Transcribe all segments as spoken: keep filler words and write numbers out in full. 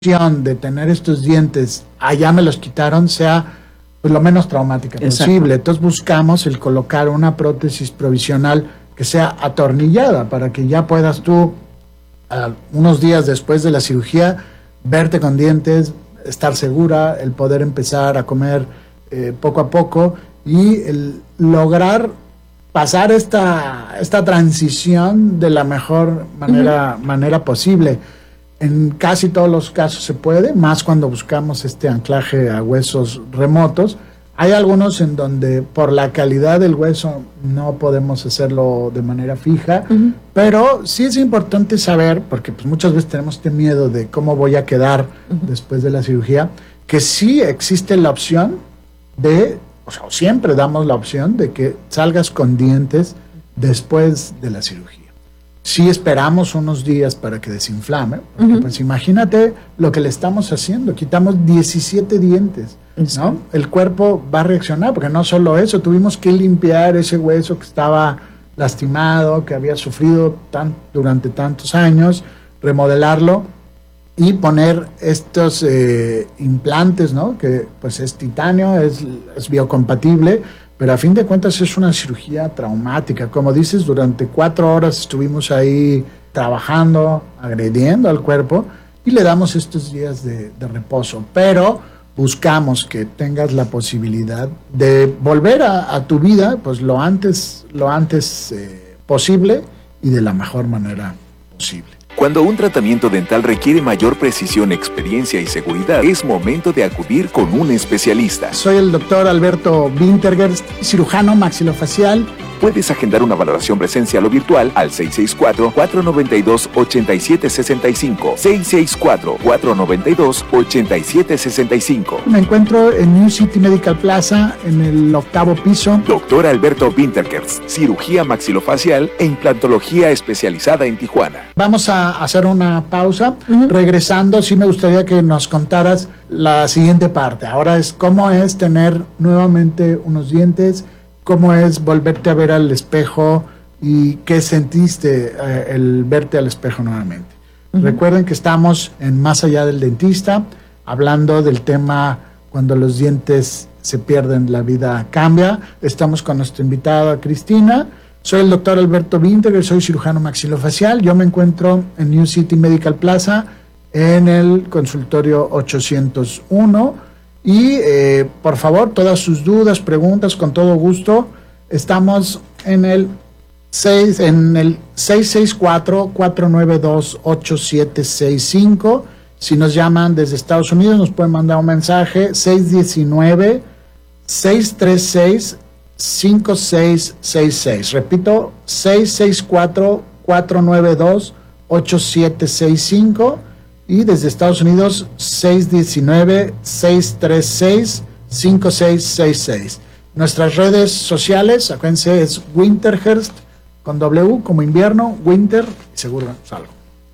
de tener estos dientes, allá me los quitaron, sea pues lo menos traumática Exacto. posible. Entonces buscamos el colocar una prótesis provisional que sea atornillada para que ya puedas tú, uh, unos días después de la cirugía, verte con dientes, estar segura, el poder empezar a comer eh, poco a poco y el lograr pasar esta, esta transición de la mejor manera, uh-huh. manera posible. En casi todos los casos se puede, más cuando buscamos este anclaje a huesos remotos. Hay algunos en donde por la calidad del hueso no podemos hacerlo de manera fija, uh-huh. pero sí es importante saber, porque pues muchas veces tenemos este miedo de cómo voy a quedar uh-huh. después de la cirugía, que sí existe la opción de, o sea, siempre damos la opción de que salgas con dientes después de la cirugía. Sí esperamos unos días para que desinflame, porque uh-huh. pues imagínate lo que le estamos haciendo, quitamos diecisiete dientes, ¿no? El cuerpo va a reaccionar, porque no solo eso, tuvimos que limpiar ese hueso que estaba lastimado, que había sufrido tan, durante tantos años, remodelarlo y poner estos eh, implantes, ¿no? Que pues es titanio, es, es biocompatible, pero a fin de cuentas es una cirugía traumática. Como dices, durante cuatro horas estuvimos ahí trabajando, agrediendo al cuerpo y le damos estos días de, de reposo. Pero buscamos que tengas la posibilidad de volver a, a tu vida pues lo antes, lo antes eh, posible y de la mejor manera posible. Cuando un tratamiento dental requiere mayor precisión, experiencia y seguridad, es momento de acudir con un especialista. Soy el doctor Alberto Wintergerst, cirujano maxilofacial. Puedes agendar una valoración presencial o virtual al seis seis cuatro, cuatro nueve dos, ocho siete seis cinco, seis seis cuatro, cuatro nueve dos, ocho siete seis cinco. Me encuentro en New City Medical Plaza, en el octavo piso. Doctor Alberto Wintergerst, cirugía maxilofacial e implantología especializada en Tijuana. Vamos a hacer una pausa. Uh-huh. Regresando, sí me gustaría que nos contaras la siguiente parte. Ahora es cómo es tener nuevamente unos dientes, cómo es volverte a ver al espejo y qué sentiste eh, el verte al espejo nuevamente. Uh-huh. Recuerden que estamos en Más Allá del Dentista, hablando del tema cuando los dientes se pierden, la vida cambia. Estamos con nuestra invitada Cristina. Soy el doctor Alberto Wintergerst, soy cirujano maxilofacial. Yo me encuentro en New City Medical Plaza, en el consultorio ochocientos uno. Y eh, por favor, todas sus dudas, preguntas, con todo gusto. Estamos en el, seis, en el seis seis cuatro, cuatro nueve dos, ocho siete seis cinco. Si nos llaman desde Estados Unidos, nos pueden mandar un mensaje. seis uno nueve, seis tres seis, cinco seis seis seis. Repito, seis seis cuatro, cuatro nueve dos, ocho siete seis cinco. Y desde Estados Unidos, seis uno nueve, seis tres seis, cinco seis seis seis. Nuestras redes sociales, acuérdense, es Wintergerst, con W como invierno, Winter, y seguro salgo.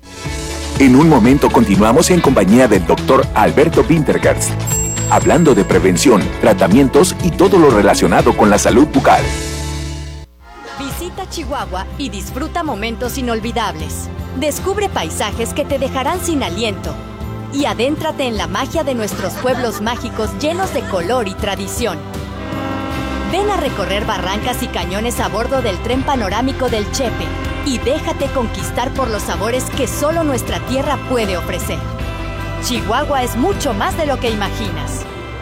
En un momento continuamos en compañía del doctor Alberto Wintergerst, hablando de prevención, tratamientos y todo lo relacionado con la salud bucal. Visita Chihuahua y disfruta momentos inolvidables. Descubre paisajes que te dejarán sin aliento y adéntrate en la magia de nuestros pueblos mágicos llenos de color y tradición. Ven a recorrer barrancas y cañones a bordo del tren panorámico del Chepe y déjate conquistar por los sabores que solo nuestra tierra puede ofrecer. Chihuahua es mucho más de lo que imaginas.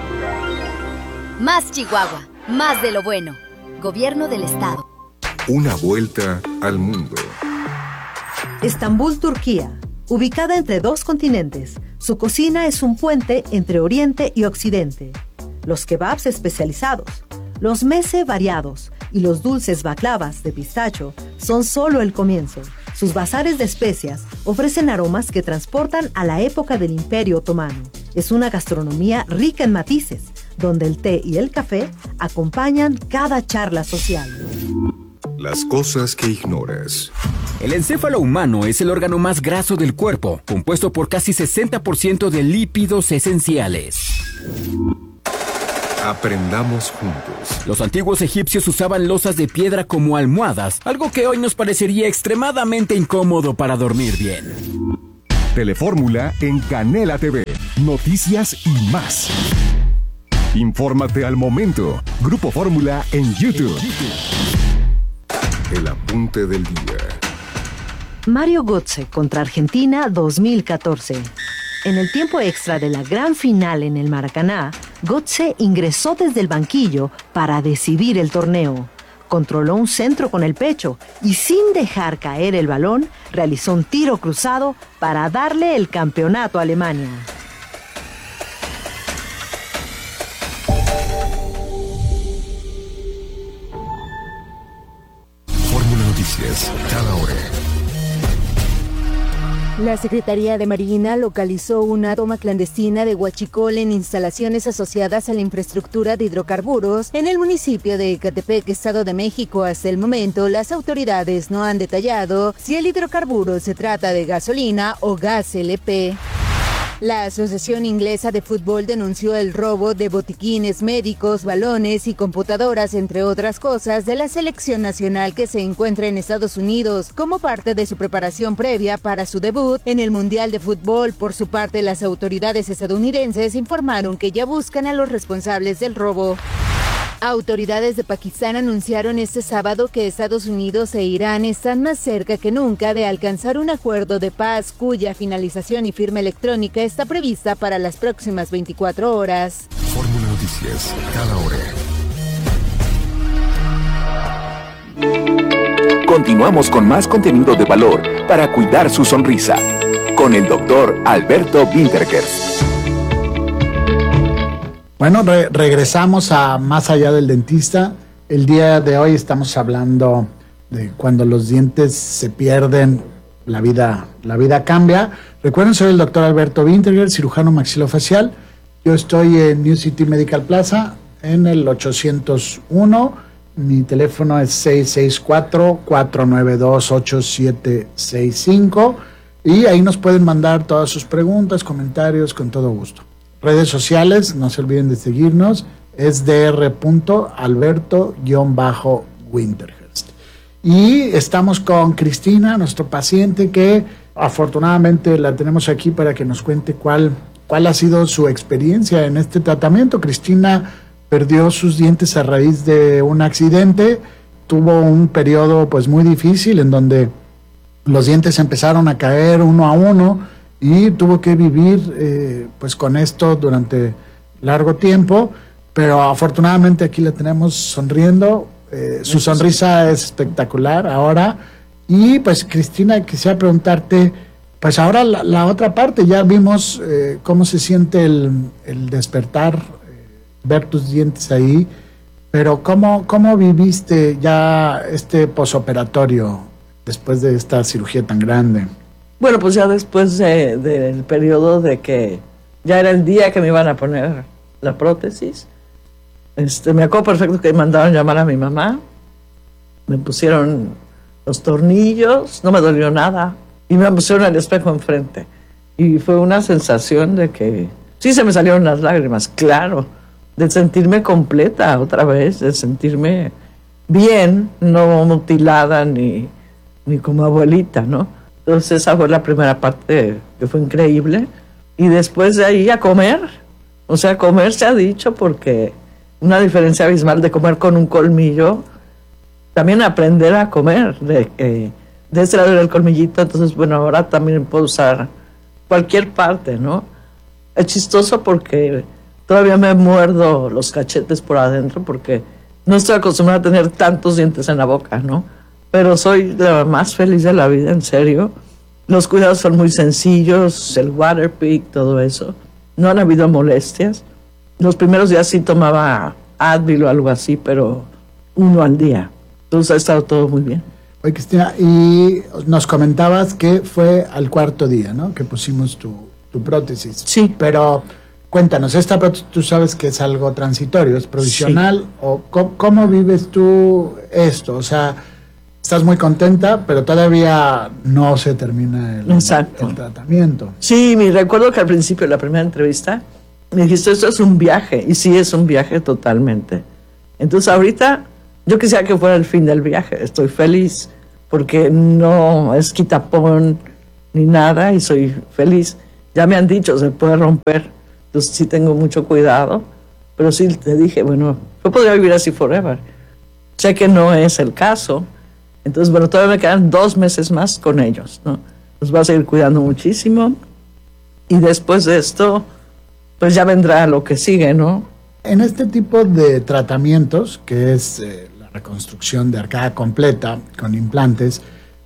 Más Chihuahua, más de lo bueno. Gobierno del Estado. Una vuelta al mundo. Estambul, Turquía. Ubicada entre dos continentes, su cocina es un puente entre Oriente y Occidente. Los kebabs especializados, los meze variados y los dulces baklavas de pistacho son solo el comienzo. Sus bazares de especias ofrecen aromas que transportan a la época del Imperio Otomano. Es una gastronomía rica en matices, donde el té y el café acompañan cada charla social. Las cosas que ignoras. El encéfalo humano es el órgano más graso del cuerpo, compuesto por casi sesenta por ciento de lípidos esenciales. Aprendamos juntos. Los antiguos egipcios usaban losas de piedra como almohadas, algo que hoy nos parecería extremadamente incómodo para dormir bien. Telefórmula en Canela T V. Noticias y más. Infórmate al momento. Grupo Fórmula en YouTube. El apunte del día. Mario Götze contra Argentina dos mil catorce. En el tiempo extra de la gran final en el Maracaná, Götze ingresó desde el banquillo para decidir el torneo. Controló un centro con el pecho y sin dejar caer el balón, realizó un tiro cruzado para darle el campeonato a Alemania. Fórmula Noticias, cada hora. La Secretaría de Marina localizó una toma clandestina de huachicol en instalaciones asociadas a la infraestructura de hidrocarburos en el municipio de Ecatepec, Estado de México. Hasta el momento, las autoridades no han detallado si el hidrocarburo se trata de gasolina o gas L P. La Asociación Inglesa de Fútbol denunció el robo de botiquines médicos, balones y computadoras, entre otras cosas, de la selección nacional que se encuentra en Estados Unidos como parte de su preparación previa para su debut en el Mundial de Fútbol. Por su parte, las autoridades estadounidenses informaron que ya buscan a los responsables del robo. Autoridades de Pakistán anunciaron este sábado que Estados Unidos e Irán están más cerca que nunca de alcanzar un acuerdo de paz cuya finalización y firma electrónica está prevista para las próximas veinticuatro horas. Fórmula Noticias, cada hora. Continuamos con más contenido de valor para cuidar su sonrisa con el doctor Alberto Winterkers. Bueno, re- regresamos a Más Allá del Dentista. El día de hoy estamos hablando de cuando los dientes se pierden, la vida, la vida cambia. Recuerden, soy el doctor Alberto Winterkers, cirujano maxilofacial. Yo estoy en New City Medical Plaza, en el ochocientos uno. Mi teléfono es seis seis cuatro, cuatro nueve dos, ocho siete seis cinco. Y ahí nos pueden mandar todas sus preguntas, comentarios, con todo gusto. Redes sociales, no se olviden de seguirnos, es dr punto alberto guión winterhurst. Y estamos con Cristina, nuestro paciente, que afortunadamente la tenemos aquí para que nos cuente cuál, cuál ha sido su experiencia en este tratamiento. Cristina perdió sus dientes a raíz de un accidente, tuvo un periodo pues muy difícil en donde los dientes empezaron a caer uno a uno, y tuvo que vivir eh, pues con esto durante largo tiempo, pero afortunadamente aquí la tenemos sonriendo, eh, su sonrisa es espectacular ahora. Y pues Cristina, quisiera preguntarte, pues ahora la, la otra parte, ya vimos eh, cómo se siente el, el despertar, eh, ver tus dientes ahí, pero ¿cómo, cómo viviste ya este posoperatorio después de esta cirugía tan grande? Bueno, pues ya después de, del periodo de que ya era el día que me iban a poner la prótesis, este, me acuerdo perfecto que mandaron llamar a mi mamá, me pusieron los tornillos, no me dolió nada, y me pusieron el espejo enfrente. Y fue una sensación de que sí se me salieron las lágrimas, claro, de sentirme completa otra vez, de sentirme bien, no mutilada ni, ni como abuelita, ¿no? Entonces esa fue la primera parte que fue increíble. Y después de ahí a comer. O sea, comer se ha dicho porque una diferencia abismal de comer con un colmillo. También aprender a comer. De, eh, de ese lado era el colmillito, entonces bueno, ahora también puedo usar cualquier parte, ¿no? Es chistoso porque todavía me muerdo los cachetes por adentro porque no estoy acostumbrada a tener tantos dientes en la boca, ¿no? Pero soy la más feliz de la vida, en serio. Los cuidados son muy sencillos, el Waterpik, todo eso. No han habido molestias. Los primeros días sí tomaba Advil o algo así, pero uno al día. Entonces ha estado todo muy bien. Oye, Cristina, y nos comentabas que fue al cuarto día, ¿no? Que pusimos tu, tu prótesis. Sí. Pero cuéntanos, esta prótesis tú sabes que es algo transitorio, es provisional. Sí. ¿O cómo, cómo vives tú esto? O sea, estás muy contenta, pero todavía no se termina el, el tratamiento. Sí, me recuerdo que al principio de la primera entrevista me dijiste, esto es un viaje, y sí es un viaje totalmente. Entonces ahorita yo quisiera que fuera el fin del viaje, estoy feliz, porque no es quitapón, ni nada y soy feliz. Ya me han dicho, se puede romper, entonces sí tengo mucho cuidado, pero sí te dije, bueno, yo podría vivir así forever. Sé que no es el caso, entonces bueno, todavía me quedan dos meses más con ellos, ¿no? Los voy a seguir cuidando muchísimo y después de esto, pues ya vendrá lo que sigue, ¿no? En este tipo de tratamientos, que es eh, la reconstrucción de arcada completa con implantes,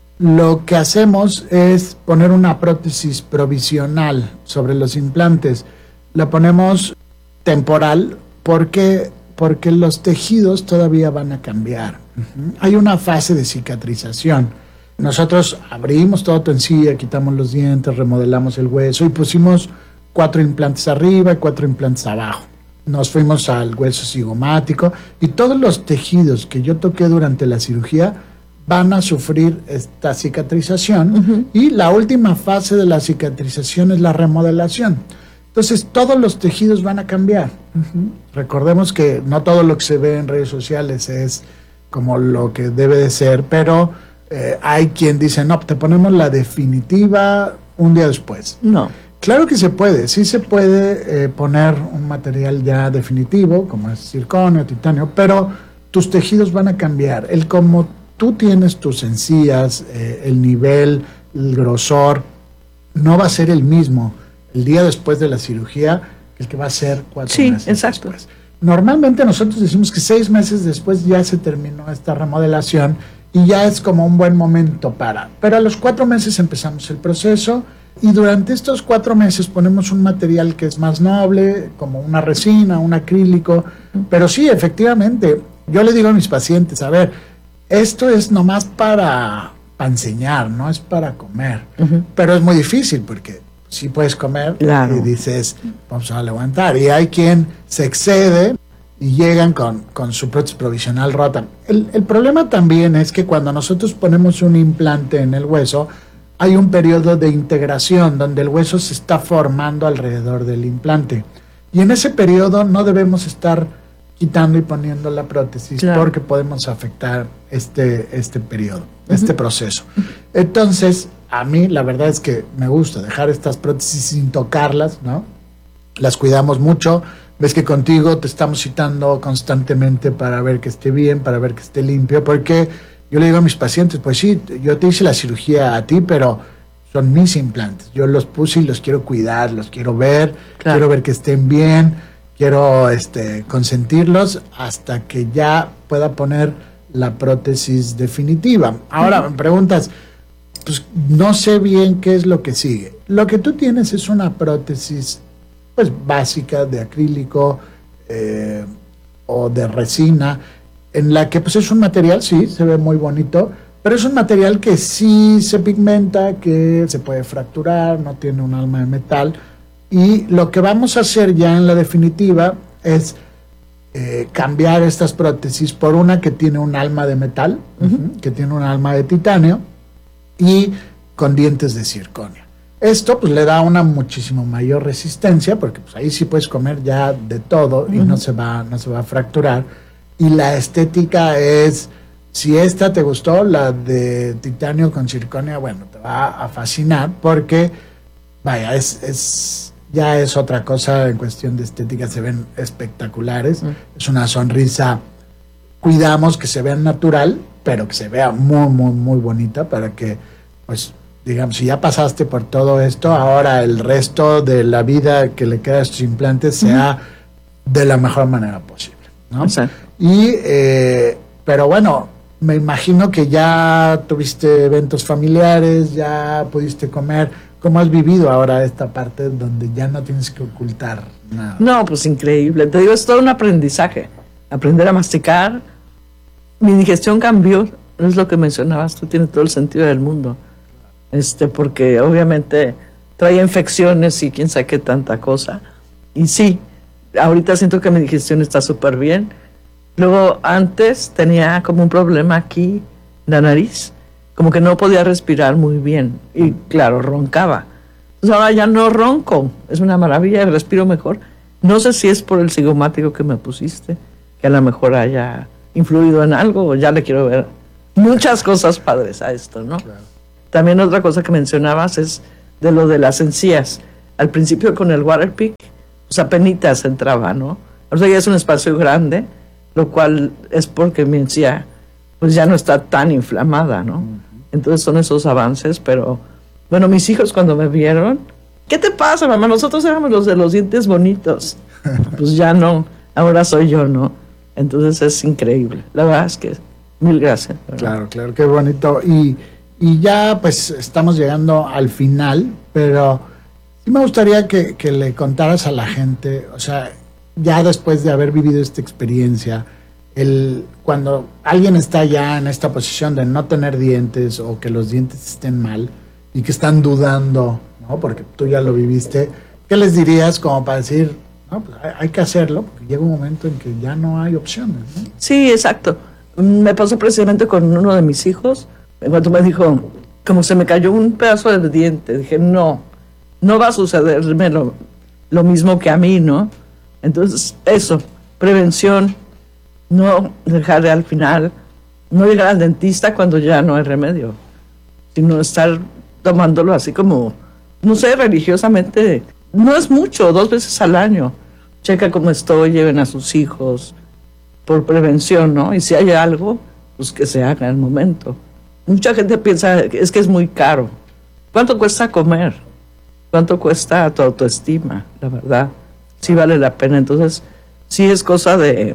lo que hacemos es poner una prótesis provisional sobre los implantes. La ponemos temporal porque, porque los tejidos todavía van a cambiar. Uh-huh. Hay una fase de cicatrización. Nosotros abrimos toda tu encía, quitamos los dientes, remodelamos el hueso y pusimos cuatro implantes arriba y cuatro implantes abajo. Nos fuimos al hueso cigomático y todos los tejidos que yo toqué durante la cirugía van a sufrir esta cicatrización. Uh-huh. Y la última fase de la cicatrización es la remodelación. Entonces todos los tejidos van a cambiar. Uh-huh. Recordemos que no todo lo que se ve en redes sociales es como lo que debe de ser, pero eh, hay quien dice, no, te ponemos la definitiva un día después. No. Claro que se puede, sí se puede eh, poner un material ya definitivo, como es circonio, titanio, pero tus tejidos van a cambiar. El como tú tienes tus encías, eh, el nivel, el grosor, no va a ser el mismo el día después de la cirugía que el que va a ser cuatro sí, meses exacto. después. Normalmente nosotros decimos que seis meses después ya se terminó esta remodelación y ya es como un buen momento para. Pero a los cuatro meses empezamos el proceso. Y durante estos cuatro meses ponemos un material que es más noble, como una resina, un acrílico. Pero sí, efectivamente, yo le digo a mis pacientes, a ver, esto es nomás para, para enseñar, no es para comer. Uh-huh. Pero es muy difícil porque sí puedes comer, claro, y dices, vamos a levantar. Y hay quien se excede y llegan con, con su prótesis provisional rota. El, el problema también es que cuando nosotros ponemos un implante en el hueso, hay un periodo de integración donde el hueso se está formando alrededor del implante. Y en ese periodo no debemos estar quitando y poniendo la prótesis, claro, porque podemos afectar este, este periodo, uh-huh, este proceso. Entonces, a mí la verdad es que me gusta dejar estas prótesis sin tocarlas, ¿no? Las cuidamos mucho. Ves que contigo te estamos citando constantemente para ver que esté bien, para ver que esté limpio, porque yo le digo a mis pacientes, pues sí, yo te hice la cirugía a ti, pero son mis implantes. Yo los puse y los quiero cuidar, los quiero ver, claro, quiero ver que estén bien, quiero este, consentirlos hasta que ya pueda poner la prótesis definitiva. Ahora, uh-huh, me preguntas, pues no sé bien qué es lo que sigue. Lo que tú tienes es una prótesis pues básica de acrílico eh, o de resina, en la que pues es un material, sí, se ve muy bonito, pero es un material que sí se pigmenta, que se puede fracturar, no tiene un alma de metal, y lo que vamos a hacer ya en la definitiva es eh, cambiar estas prótesis por una que tiene un alma de metal, uh-huh, que tiene un alma de titanio, y con dientes de circonio. Esto pues le da una muchísimo mayor resistencia, porque pues ahí sí puedes comer ya de todo, uh-huh, y no se va, no se va a fracturar. Y la estética es, si esta te gustó, la de titanio con circonia, bueno, te va a fascinar porque, vaya, es, es ya es otra cosa en cuestión de estética, se ven espectaculares. Mm. Es una sonrisa, cuidamos que se vea natural, pero que se vea muy, muy, muy bonita para que, pues, digamos, si ya pasaste por todo esto, ahora el resto de la vida que le queda a estos implantes sea mm. de la mejor manera posible, ¿no? O sea, Y, eh, pero bueno, me imagino que ya tuviste eventos familiares, ya pudiste comer. ¿Cómo has vivido ahora esta parte donde ya no tienes que ocultar nada? No, pues increíble. Te digo, es todo un aprendizaje. Aprender a masticar. Mi digestión cambió, es lo que mencionabas, tú tienes todo el sentido del mundo. Este, porque obviamente traía infecciones y quién sabe qué tanta cosa. Y sí, ahorita siento que mi digestión está súper bien. Luego, antes tenía como un problema aquí en la nariz, como que no podía respirar muy bien y, claro, roncaba. Entonces ahora ya no ronco, es una maravilla, respiro mejor. No sé si es por el cigomático que me pusiste, que a lo mejor haya influido en algo, o ya le quiero ver muchas cosas padres a esto, ¿no? Claro. también otra cosa que mencionabas es de lo de las encías. Al principio con el Waterpik, pues apenitas entraba, ¿no? O sea, ya es un espacio grande, lo cual es porque mi encía pues ya no está tan inflamada, ¿no? Entonces son esos avances, pero bueno, mis hijos cuando me vieron, ¿qué te pasa, mamá? Nosotros éramos los de los dientes bonitos. Pues ya no, ahora soy yo, ¿no? Entonces es increíble. La verdad es que mil gracias. ¿verdad? Claro, claro, qué bonito. Y, y ya pues estamos llegando al final, pero sí me gustaría que, que le contaras a la gente, o sea, ya después de haber vivido esta experiencia, el, cuando alguien está ya en esta posición de no tener dientes o que los dientes estén mal y que están dudando, ¿no? Porque tú ya lo viviste, ¿qué les dirías como para decir, no, pues hay, hay que hacerlo, porque llega un momento en que ya no hay opciones, ¿no? Sí, exacto. Me pasó precisamente con uno de mis hijos, cuando me dijo, como se me cayó un pedazo de diente, dije, no, no va a sucederme lo, lo mismo que a mí, ¿no? Entonces, eso, prevención, no dejar al final, no llegar al dentista cuando ya no hay remedio, sino estar tomándolo así como, no sé, religiosamente. No es mucho, dos veces al año. Checa cómo estoy, lleven a sus hijos, por prevención, ¿no? Y si hay algo, pues que se haga en el momento. Mucha gente piensa, es que es muy caro. ¿Cuánto cuesta comer? ¿Cuánto cuesta tu autoestima? La verdad, sí vale la pena. Entonces, sí es cosa de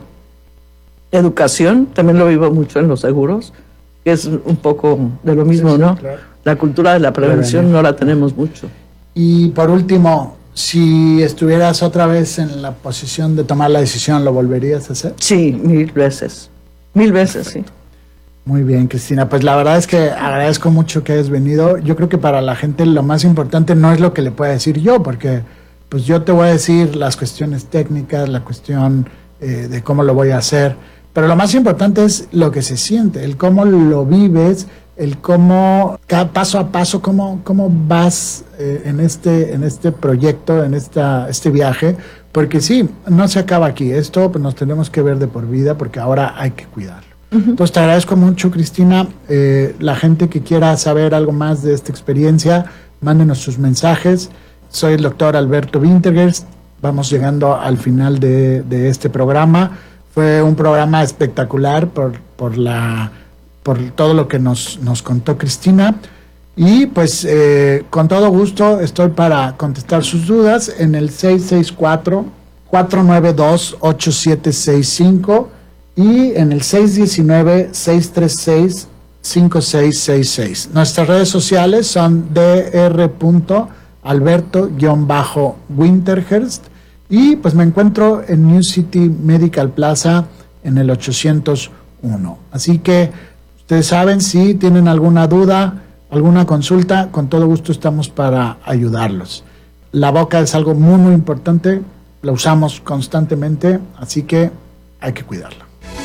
educación, también lo vivo mucho en los seguros, que es un poco de lo mismo, sí, sí, ¿no? Claro. La cultura de la prevención no la tenemos mucho. Y por último, si estuvieras otra vez en la posición de tomar la decisión, ¿lo volverías a hacer? Sí, mil veces, mil veces, sí. Muy bien, Cristina, pues la verdad es que agradezco mucho que hayas venido. Yo creo que para la gente lo más importante no es lo que le pueda decir yo, porque pues yo te voy a decir las cuestiones técnicas, la cuestión eh, de cómo lo voy a hacer, pero lo más importante es lo que se siente, el cómo lo vives, el cómo, cada paso a paso, cómo, cómo vas eh, en este en este proyecto, en esta este viaje, porque sí, no se acaba aquí, esto pues, nos tenemos que ver de por vida, porque ahora hay que cuidarlo. Uh-huh. Entonces te agradezco mucho, Cristina. Eh, la gente que quiera saber algo más de esta experiencia, mándenos sus mensajes. Soy el doctor Alberto Wintergerst, vamos llegando al final de, de este programa. Fue un programa espectacular por, por, la, por todo lo que nos, nos contó Cristina. Y pues eh, con todo gusto estoy para contestar sus dudas en el seis seis cuatro, cuatro nueve dos, ocho siete seis cinco y en el seis uno nueve, seis tres seis, cinco seis seis seis. Nuestras redes sociales son dr punto alberto guión wintergerst. Y pues me encuentro en New City Medical Plaza en el ochocientos uno. Así que ustedes saben, si tienen alguna duda, alguna consulta, con todo gusto estamos para ayudarlos. La boca es algo muy muy importante, la usamos constantemente, así que hay que cuidarla.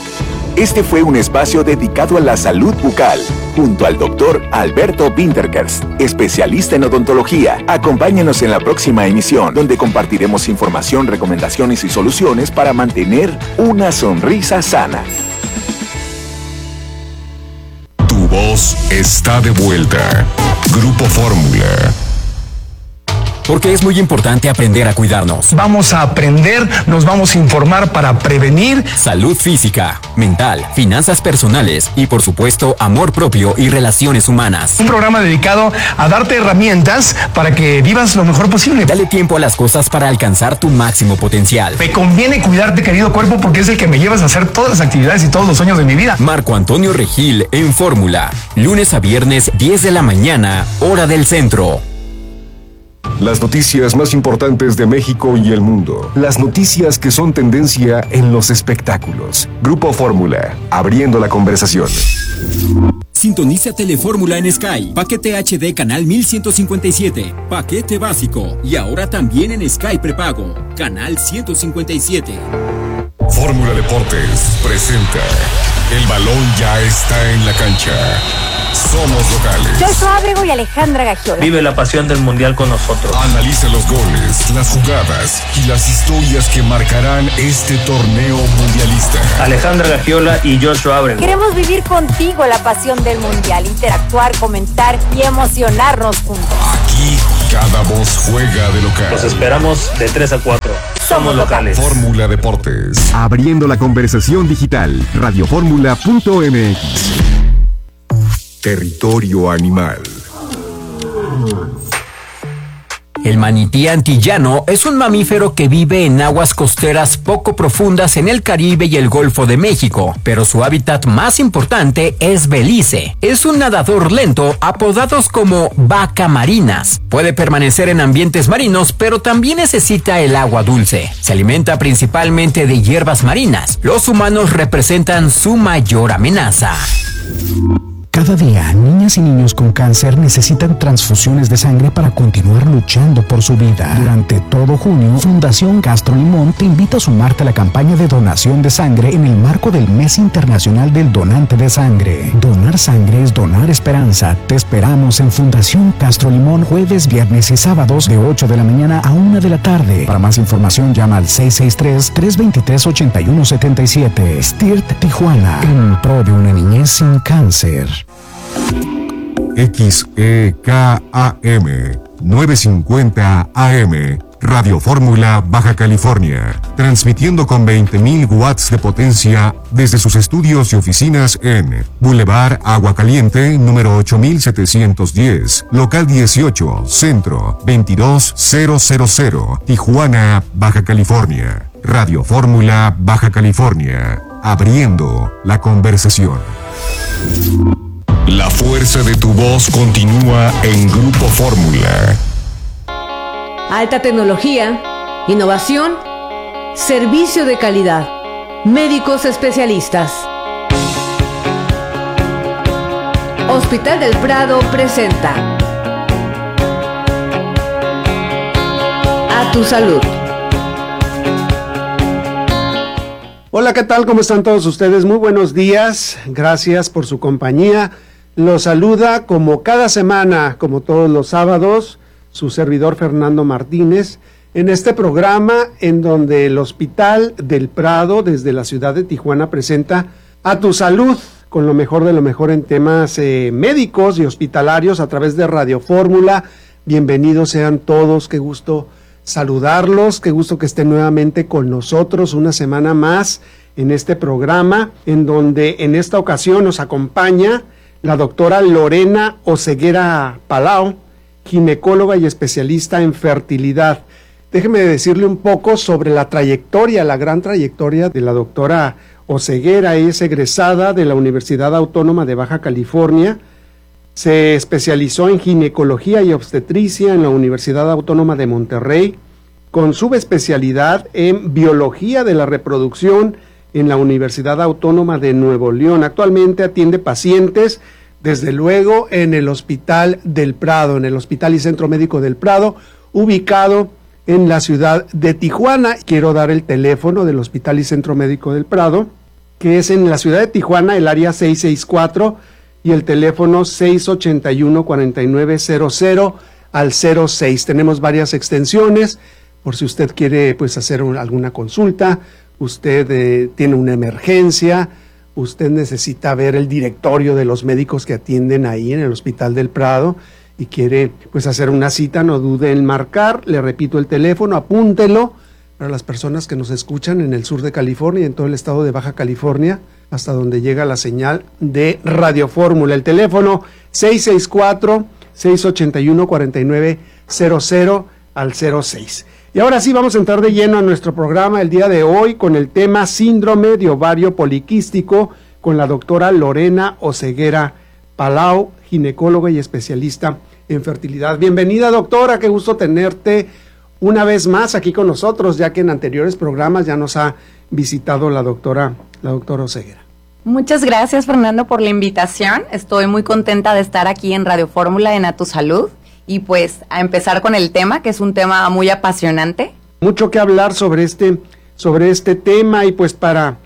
Este fue un espacio dedicado a la salud bucal, junto al doctor Alberto Wintergerst, especialista en odontología. Acompáñenos en la próxima emisión, donde compartiremos información, recomendaciones y soluciones para mantener una sonrisa sana. Tu voz está de vuelta. Grupo Fórmula. Porque es muy importante aprender a cuidarnos. Vamos a aprender, nos vamos a informar para prevenir salud física, mental, finanzas personales y, por supuesto, amor propio y relaciones humanas. Un programa dedicado a darte herramientas para que vivas lo mejor posible. Dale tiempo a las cosas para alcanzar tu máximo potencial. Me conviene cuidarte, querido cuerpo, porque es el que me llevas a hacer todas las actividades y todos los sueños de mi vida. Marco Antonio Regil en Fórmula. Lunes a viernes, diez de la mañana, hora del centro. Las noticias más importantes de México y el mundo. Las noticias que son tendencia en los espectáculos. Grupo Fórmula, abriendo la conversación. Sintoniza Telefórmula en Sky. Paquete H D canal mil ciento cincuenta y siete. Paquete básico. Y ahora también en Sky prepago. Canal ciento cincuenta y siete. Fórmula Deportes presenta El balón ya está en la cancha. Somos locales. Joshua Ábrego y Alejandra Gagiola. Vive la pasión del mundial con nosotros. Analiza los goles, las jugadas y las historias que marcarán este torneo mundialista. Alejandra Gagiola y Joshua Ábrego. Queremos vivir contigo la pasión del mundial, interactuar, comentar y emocionarnos juntos. Aquí cada voz juega de local. Los esperamos de tres a cuatro. Somos locales. Fórmula Deportes. Abriendo la conversación digital. radioformula punto m x. Territorio animal. El manití antillano es un mamífero que vive en aguas costeras poco profundas en el Caribe y el Golfo de México, pero su hábitat más importante es Belice. Es un nadador lento, apodados como vaca marinas. Puede permanecer en ambientes marinos, pero también necesita el agua dulce. Se alimenta principalmente de hierbas marinas. Los humanos representan su mayor amenaza. Cada día, niñas y niños con cáncer necesitan transfusiones de sangre para continuar luchando por su vida. Durante todo junio, Fundación Castro Limón te invita a sumarte a la campaña de donación de sangre en el marco del Mes Internacional del Donante de Sangre. Donar sangre es donar esperanza. Te esperamos en Fundación Castro Limón jueves, viernes y sábados de ocho de la mañana a una de la tarde. Para más información llama al seis seis tres, tres dos tres, ocho uno siete siete. S T I R T Tijuana, en pro de una niñez sin cáncer. X E K A M novecientos cincuenta A M Radio Fórmula Baja California, transmitiendo con veinte mil watts de potencia desde sus estudios y oficinas en Boulevard Agua Caliente, número ocho mil setecientos diez, local dieciocho, centro, veintidós mil, Tijuana, Baja California. Radio Fórmula Baja California, abriendo la conversación. La fuerza de tu voz continúa en Grupo Fórmula. Alta tecnología, innovación, servicio de calidad, médicos especialistas. Hospital del Prado presenta A tu salud. Hola, ¿qué tal? ¿Cómo están todos ustedes? Muy buenos días, gracias por su compañía. Los saluda como cada semana, como todos los sábados, su servidor Fernando Martínez, en este programa en donde el Hospital del Prado, desde la ciudad de Tijuana, presenta A tu salud, con lo mejor de lo mejor en temas eh, médicos y hospitalarios a través de Radio Fórmula. Bienvenidos sean todos, qué gusto saludarlos, qué gusto que estén nuevamente con nosotros una semana más en este programa, en donde en esta ocasión nos acompaña la doctora Lorena Oseguera Palau, ginecóloga y especialista en fertilidad. Déjeme decirle un poco sobre la trayectoria, la gran trayectoria de la doctora Oseguera. Es egresada de la Universidad Autónoma de Baja California, se especializó en ginecología y obstetricia en la Universidad Autónoma de Monterrey, con subespecialidad en biología de la reproducción en la Universidad Autónoma de Nuevo León. Actualmente atiende pacientes, desde luego, en el Hospital del Prado, en el Hospital y Centro Médico del Prado, ubicado en la ciudad de Tijuana. Quiero dar el teléfono del Hospital y Centro Médico del Prado, que es en la ciudad de Tijuana, el área seis seis cuatro, y el teléfono seis ocho uno, cuatro nueve cero cero al cero seis. Tenemos varias extensiones, por si usted quiere pues hacer un, alguna consulta, usted eh, tiene una emergencia, usted necesita ver el directorio de los médicos que atienden ahí en el Hospital del Prado y quiere pues hacer una cita, no dude en marcar. Le repito el teléfono, apúntelo para las personas que nos escuchan en el sur de California y en todo el estado de Baja California, hasta donde llega la señal de Radio Fórmula. El teléfono seis seis cuatro, seis ocho uno, cuatro nueve cero cero al cero seis. Y ahora sí vamos a entrar de lleno a nuestro programa el día de hoy con el tema síndrome de ovario poliquístico con la doctora Lorena Oseguera Palau, ginecóloga y especialista en fertilidad. Bienvenida, doctora, qué gusto tenerte una vez más aquí con nosotros, ya que en anteriores programas ya nos ha visitado la doctora, la doctora Oseguera. Muchas gracias, Fernando, por la invitación. Estoy muy contenta de estar aquí en Radio Fórmula en A Tu Salud. Y pues a empezar con el tema, que es un tema muy apasionante. Mucho que hablar sobre este, sobre este tema y pues para,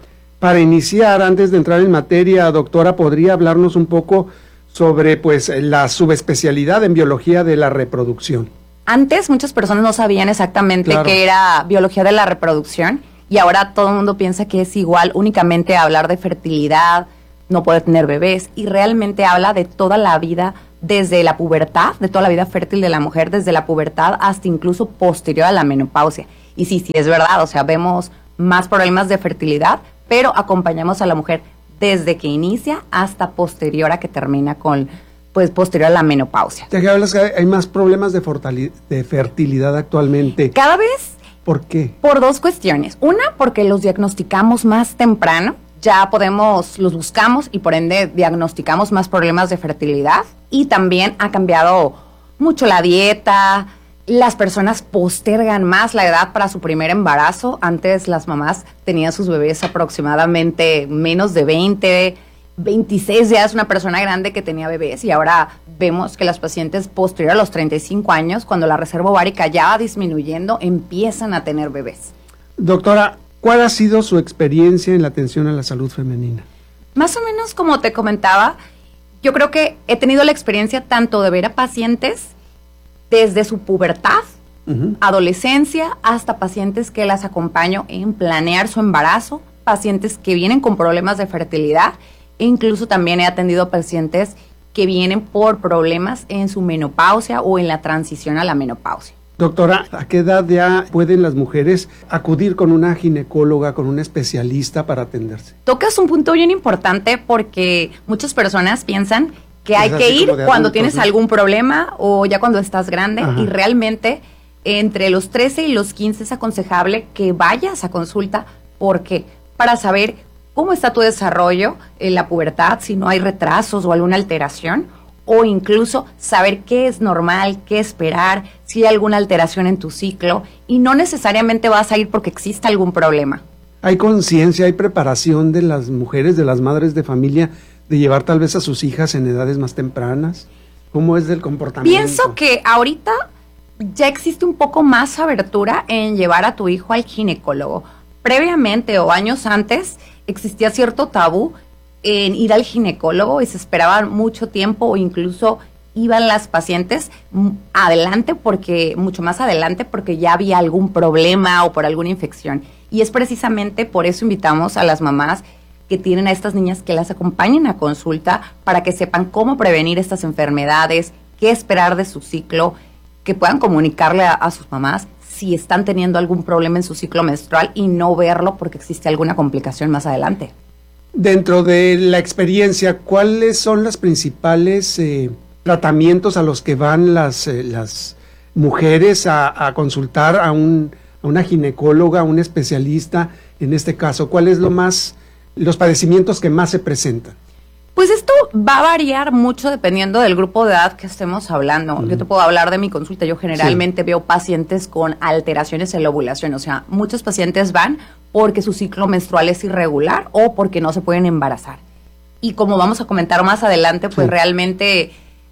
para iniciar, antes de entrar en materia, doctora, ¿podría hablarnos un poco sobre pues la subespecialidad en biología de la reproducción? Antes muchas personas no sabían exactamente Claro. qué era biología de la reproducción y ahora todo el mundo piensa que es igual únicamente hablar de fertilidad, no poder tener bebés, y realmente habla de toda la vida, desde la pubertad, de toda la vida fértil de la mujer, desde la pubertad hasta incluso posterior a la menopausia. Y sí, sí, es verdad, o sea, vemos más problemas de fertilidad, pero acompañamos a la mujer desde que inicia hasta posterior a que termina con, pues, posterior a la menopausia. Ya que hablas que hay hay más problemas de, fortali- de fertilidad actualmente. Cada vez ¿Por qué? por dos cuestiones. Una, porque los diagnosticamos más temprano, ya podemos, los buscamos y por ende diagnosticamos más problemas de fertilidad. Y también ha cambiado mucho la dieta, las personas postergan más la edad para su primer embarazo. Antes las mamás tenían sus bebés aproximadamente menos de veinte, veintiséis, ya es una persona grande que tenía bebés, y ahora vemos que las pacientes posterior a los treinta y cinco años, cuando la reserva ovárica ya va disminuyendo, empiezan a tener bebés. Doctora, ¿cuál ha sido su experiencia en la atención a la salud femenina? Más o menos como te comentaba, yo creo que he tenido la experiencia tanto de ver a pacientes desde su pubertad, Uh-huh. adolescencia, hasta pacientes que las acompaño en planear su embarazo, pacientes que vienen con problemas de fertilidad, e incluso también he atendido pacientes que vienen por problemas en su menopausia o en la transición a la menopausia. Doctora, ¿a qué edad ya pueden las mujeres acudir con una ginecóloga, con un especialista para atenderse? Tocas un punto bien importante porque muchas personas piensan que hay Es que así ir como de cuando adultos, tienes ¿no? algún problema o ya cuando estás grande. Ajá. Y realmente entre los trece y los quince es aconsejable que vayas a consulta. ¿Por qué? Para saber cómo está tu desarrollo en la pubertad, si no hay retrasos o alguna alteración, o incluso saber qué es normal, qué esperar, si hay alguna alteración en tu ciclo, y no necesariamente vas a ir porque exista algún problema. ¿Hay conciencia, hay preparación de las mujeres, de las madres de familia, de llevar tal vez a sus hijas en edades más tempranas? ¿Cómo es del comportamiento? Pienso que ahorita ya existe un poco más abertura en llevar a tu hijo al ginecólogo. Previamente o años antes existía cierto tabú en ir al ginecólogo y se esperaban mucho tiempo o incluso iban las pacientes mm, adelante porque, mucho más adelante porque ya había algún problema o por alguna infección. Y es precisamente por eso invitamos a las mamás que tienen a estas niñas que las acompañen a consulta para que sepan cómo prevenir estas enfermedades, qué esperar de su ciclo, que puedan comunicarle a, a sus mamás si están teniendo algún problema en su ciclo menstrual y no verlo porque existe alguna complicación más adelante. Dentro de la experiencia, ¿cuáles son los principales eh, tratamientos a los que van las, eh, las mujeres a, a consultar a, un, a una ginecóloga, a un especialista en este caso? ¿Cuál es lo más, los padecimientos que más se presentan? Pues esto va a variar mucho dependiendo del grupo de edad que estemos hablando. Uh-huh. Yo te puedo hablar de mi consulta. Yo generalmente sí. veo pacientes con alteraciones en la ovulación. O sea, muchos pacientes van porque su ciclo menstrual es irregular o porque no se pueden embarazar. Y como vamos a comentar más adelante, pues sí. realmente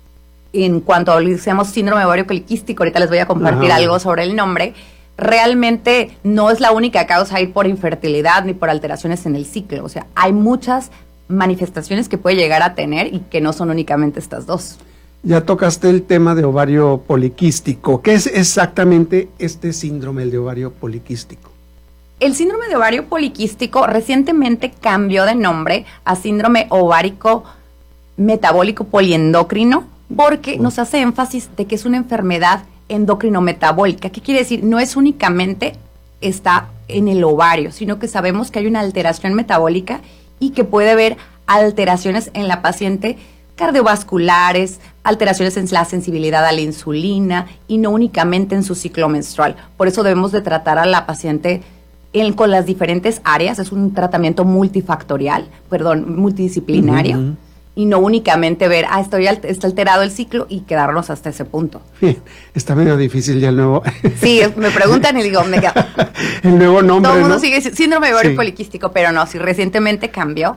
en cuanto decíamos síndrome ovario poliquístico, ahorita les voy a compartir uh-huh. algo sobre el nombre, realmente no es la única causa ir por infertilidad ni por alteraciones en el ciclo. O sea, hay muchas manifestaciones que puede llegar a tener y que no son únicamente estas dos. Ya tocaste el tema de ovario poliquístico. ¿Qué es exactamente este síndrome, el de ovario poliquístico? El síndrome de ovario poliquístico recientemente cambió de nombre a síndrome ovárico metabólico poliendocrino porque nos hace énfasis de que es una enfermedad endocrino-metabólica. ¿Qué quiere decir? No es únicamente está en el ovario, sino que sabemos que hay una alteración metabólica y que puede haber alteraciones en la paciente cardiovasculares, alteraciones en la sensibilidad a la insulina y no únicamente en su ciclo menstrual. Por eso debemos de tratar a la paciente en, con las diferentes áreas. Es un tratamiento multifactorial, perdón, multidisciplinario. Uh-huh. Y no únicamente ver, ah, estoy al- está alterado el ciclo y quedarnos hasta ese punto. Está medio difícil ya el nuevo. Sí, me preguntan y digo, me quedo. El nuevo nombre, Todo el mundo ¿no? sigue síndrome de ovario Sí. poliquístico, pero no, si recientemente cambió.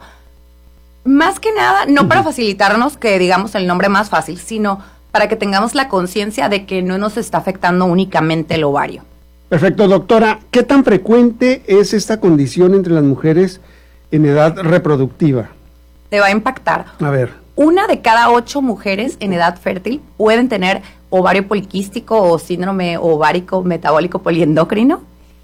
Más que nada, no para facilitarnos que digamos el nombre más fácil, sino para que tengamos la conciencia de que no nos está afectando únicamente el ovario. Perfecto, doctora. ¿Qué tan frecuente es esta condición entre las mujeres en edad reproductiva? Te va a impactar. A ver. Una de cada ocho mujeres en edad fértil pueden tener ovario poliquístico o síndrome ovárico metabólico poliendocrino.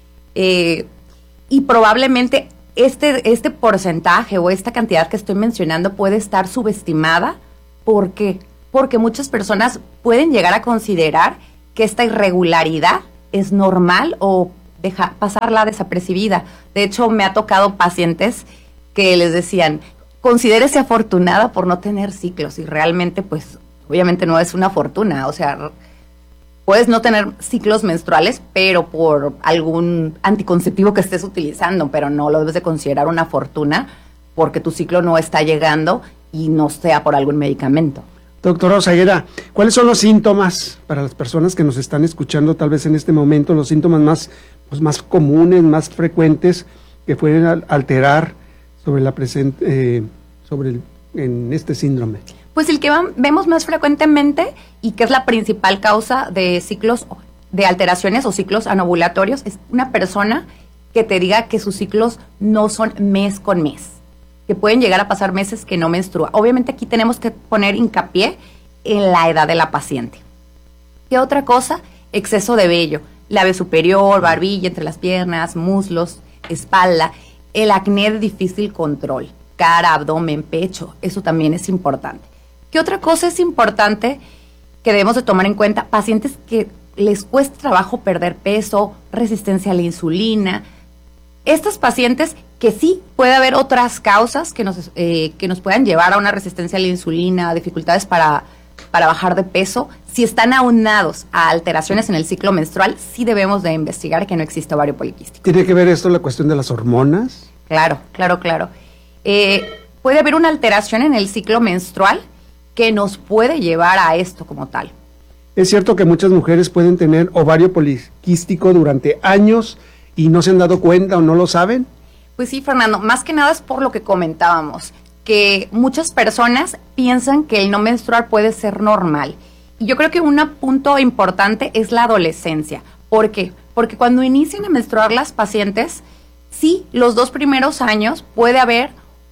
Eh, y probablemente este, este porcentaje o esta cantidad que estoy mencionando puede estar subestimada. ¿Por qué? Porque muchas personas pueden llegar a considerar que esta irregularidad es normal o dejar pasarla desapercibida. De hecho, me ha tocado pacientes que les decían, considérese afortunada por no tener ciclos, y realmente, pues, obviamente no es una fortuna. O sea, puedes no tener ciclos menstruales, pero por algún anticonceptivo que estés utilizando, pero no lo debes de considerar una fortuna porque tu ciclo no está llegando y no sea por algún medicamento. Doctora Oseguera, ¿cuáles son los síntomas para las personas que nos están escuchando tal vez en este momento, los síntomas más, pues, más comunes, más frecuentes que pueden alterar sobre la presente, eh, sobre el, en este síndrome? Pues el que va- vemos más frecuentemente y que es la principal causa de ciclos, de alteraciones o ciclos anovulatorios, es una persona que te diga que sus ciclos no son mes con mes, que pueden llegar a pasar meses que no menstrua. Obviamente aquí tenemos que poner hincapié en la edad de la paciente. ¿Qué otra cosa? Exceso de vello, labio superior, barbilla entre las piernas, muslos, espalda, el acné de difícil control, cara, abdomen, pecho, eso también es importante. ¿Qué otra cosa es importante que debemos de tomar en cuenta? Pacientes que les cuesta trabajo perder peso, resistencia a la insulina. Estos pacientes que sí puede haber otras causas que nos, eh, que nos puedan llevar a una resistencia a la insulina, dificultades para, para bajar de peso, si están aunados a alteraciones en el ciclo menstrual, sí debemos de investigar que no existe ovario poliquístico. ¿Tiene que ver esto la cuestión de las hormonas? Claro, claro, claro. Eh, puede haber una alteración en el ciclo menstrual que nos puede llevar a esto como tal. Es cierto que muchas mujeres pueden tener ovario poliquístico durante años y no se han dado cuenta o no lo saben. Pues sí, Fernando, más que nada es por lo que comentábamos, que muchas personas piensan que el no menstruar puede ser normal. Y yo creo que un punto importante es la adolescencia. ¿Por qué? Porque cuando inician a menstruar las pacientes, sí, los dos primeros años puede haber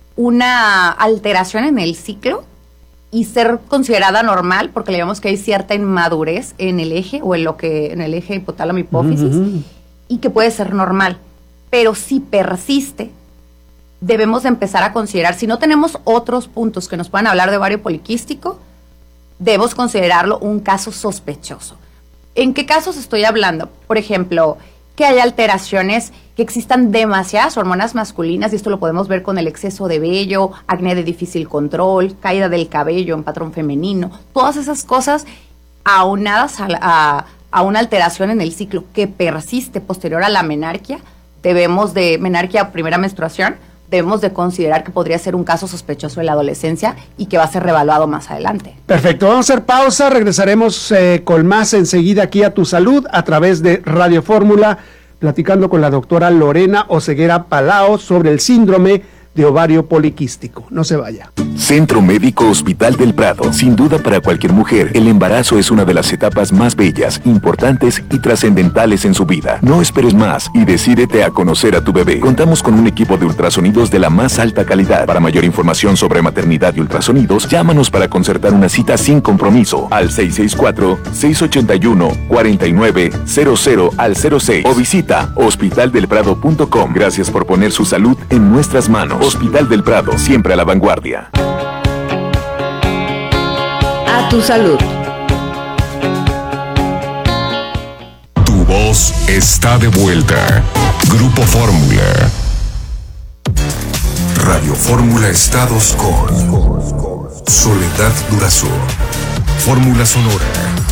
una alteración en el ciclo y ser considerada normal, porque le vemos que hay cierta inmadurez en el eje o en lo que en el eje hipotálamo-hipófisis, uh-huh. y que puede ser normal. Pero si persiste, debemos de empezar a considerar, si no tenemos otros puntos que nos puedan hablar de ovario poliquístico, debemos considerarlo un caso sospechoso. ¿En qué casos estoy hablando? Por ejemplo, que haya alteraciones, que existan demasiadas hormonas masculinas, y esto lo podemos ver con el exceso de vello, acné de difícil control, caída del cabello en patrón femenino, todas esas cosas aunadas a, a, a una alteración en el ciclo que persiste posterior a la menarquia, debemos de, menarquia o primera menstruación, debemos de considerar que podría ser un caso sospechoso de la adolescencia y que va a ser reevaluado más adelante. Perfecto, vamos a hacer pausa, regresaremos eh, con más enseguida aquí a Tu Salud a través de Radio Fórmula, platicando con la doctora Lorena Oseguera Palao sobre el síndrome de ovario poliquístico. No se vaya. Centro Médico Hospital del Prado. Sin duda, para cualquier mujer, el embarazo es una de las etapas más bellas, importantes y trascendentales en su vida. No esperes más y decídete a conocer a tu bebé. Contamos con un equipo de ultrasonidos de la más alta calidad. Para mayor información sobre maternidad y ultrasonidos, llámanos para concertar una cita sin compromiso al seis seis cuatro, seis ocho uno, cuatro nueve cero cero al cero seis o visita hospital del prado punto com. Gracias por poner su salud en nuestras manos. Hospital del Prado, siempre a la vanguardia. A tu salud. Tu voz está de vuelta. Grupo Fórmula. Radio Fórmula Estados con Soledad Durazzo. Fórmula Sonora.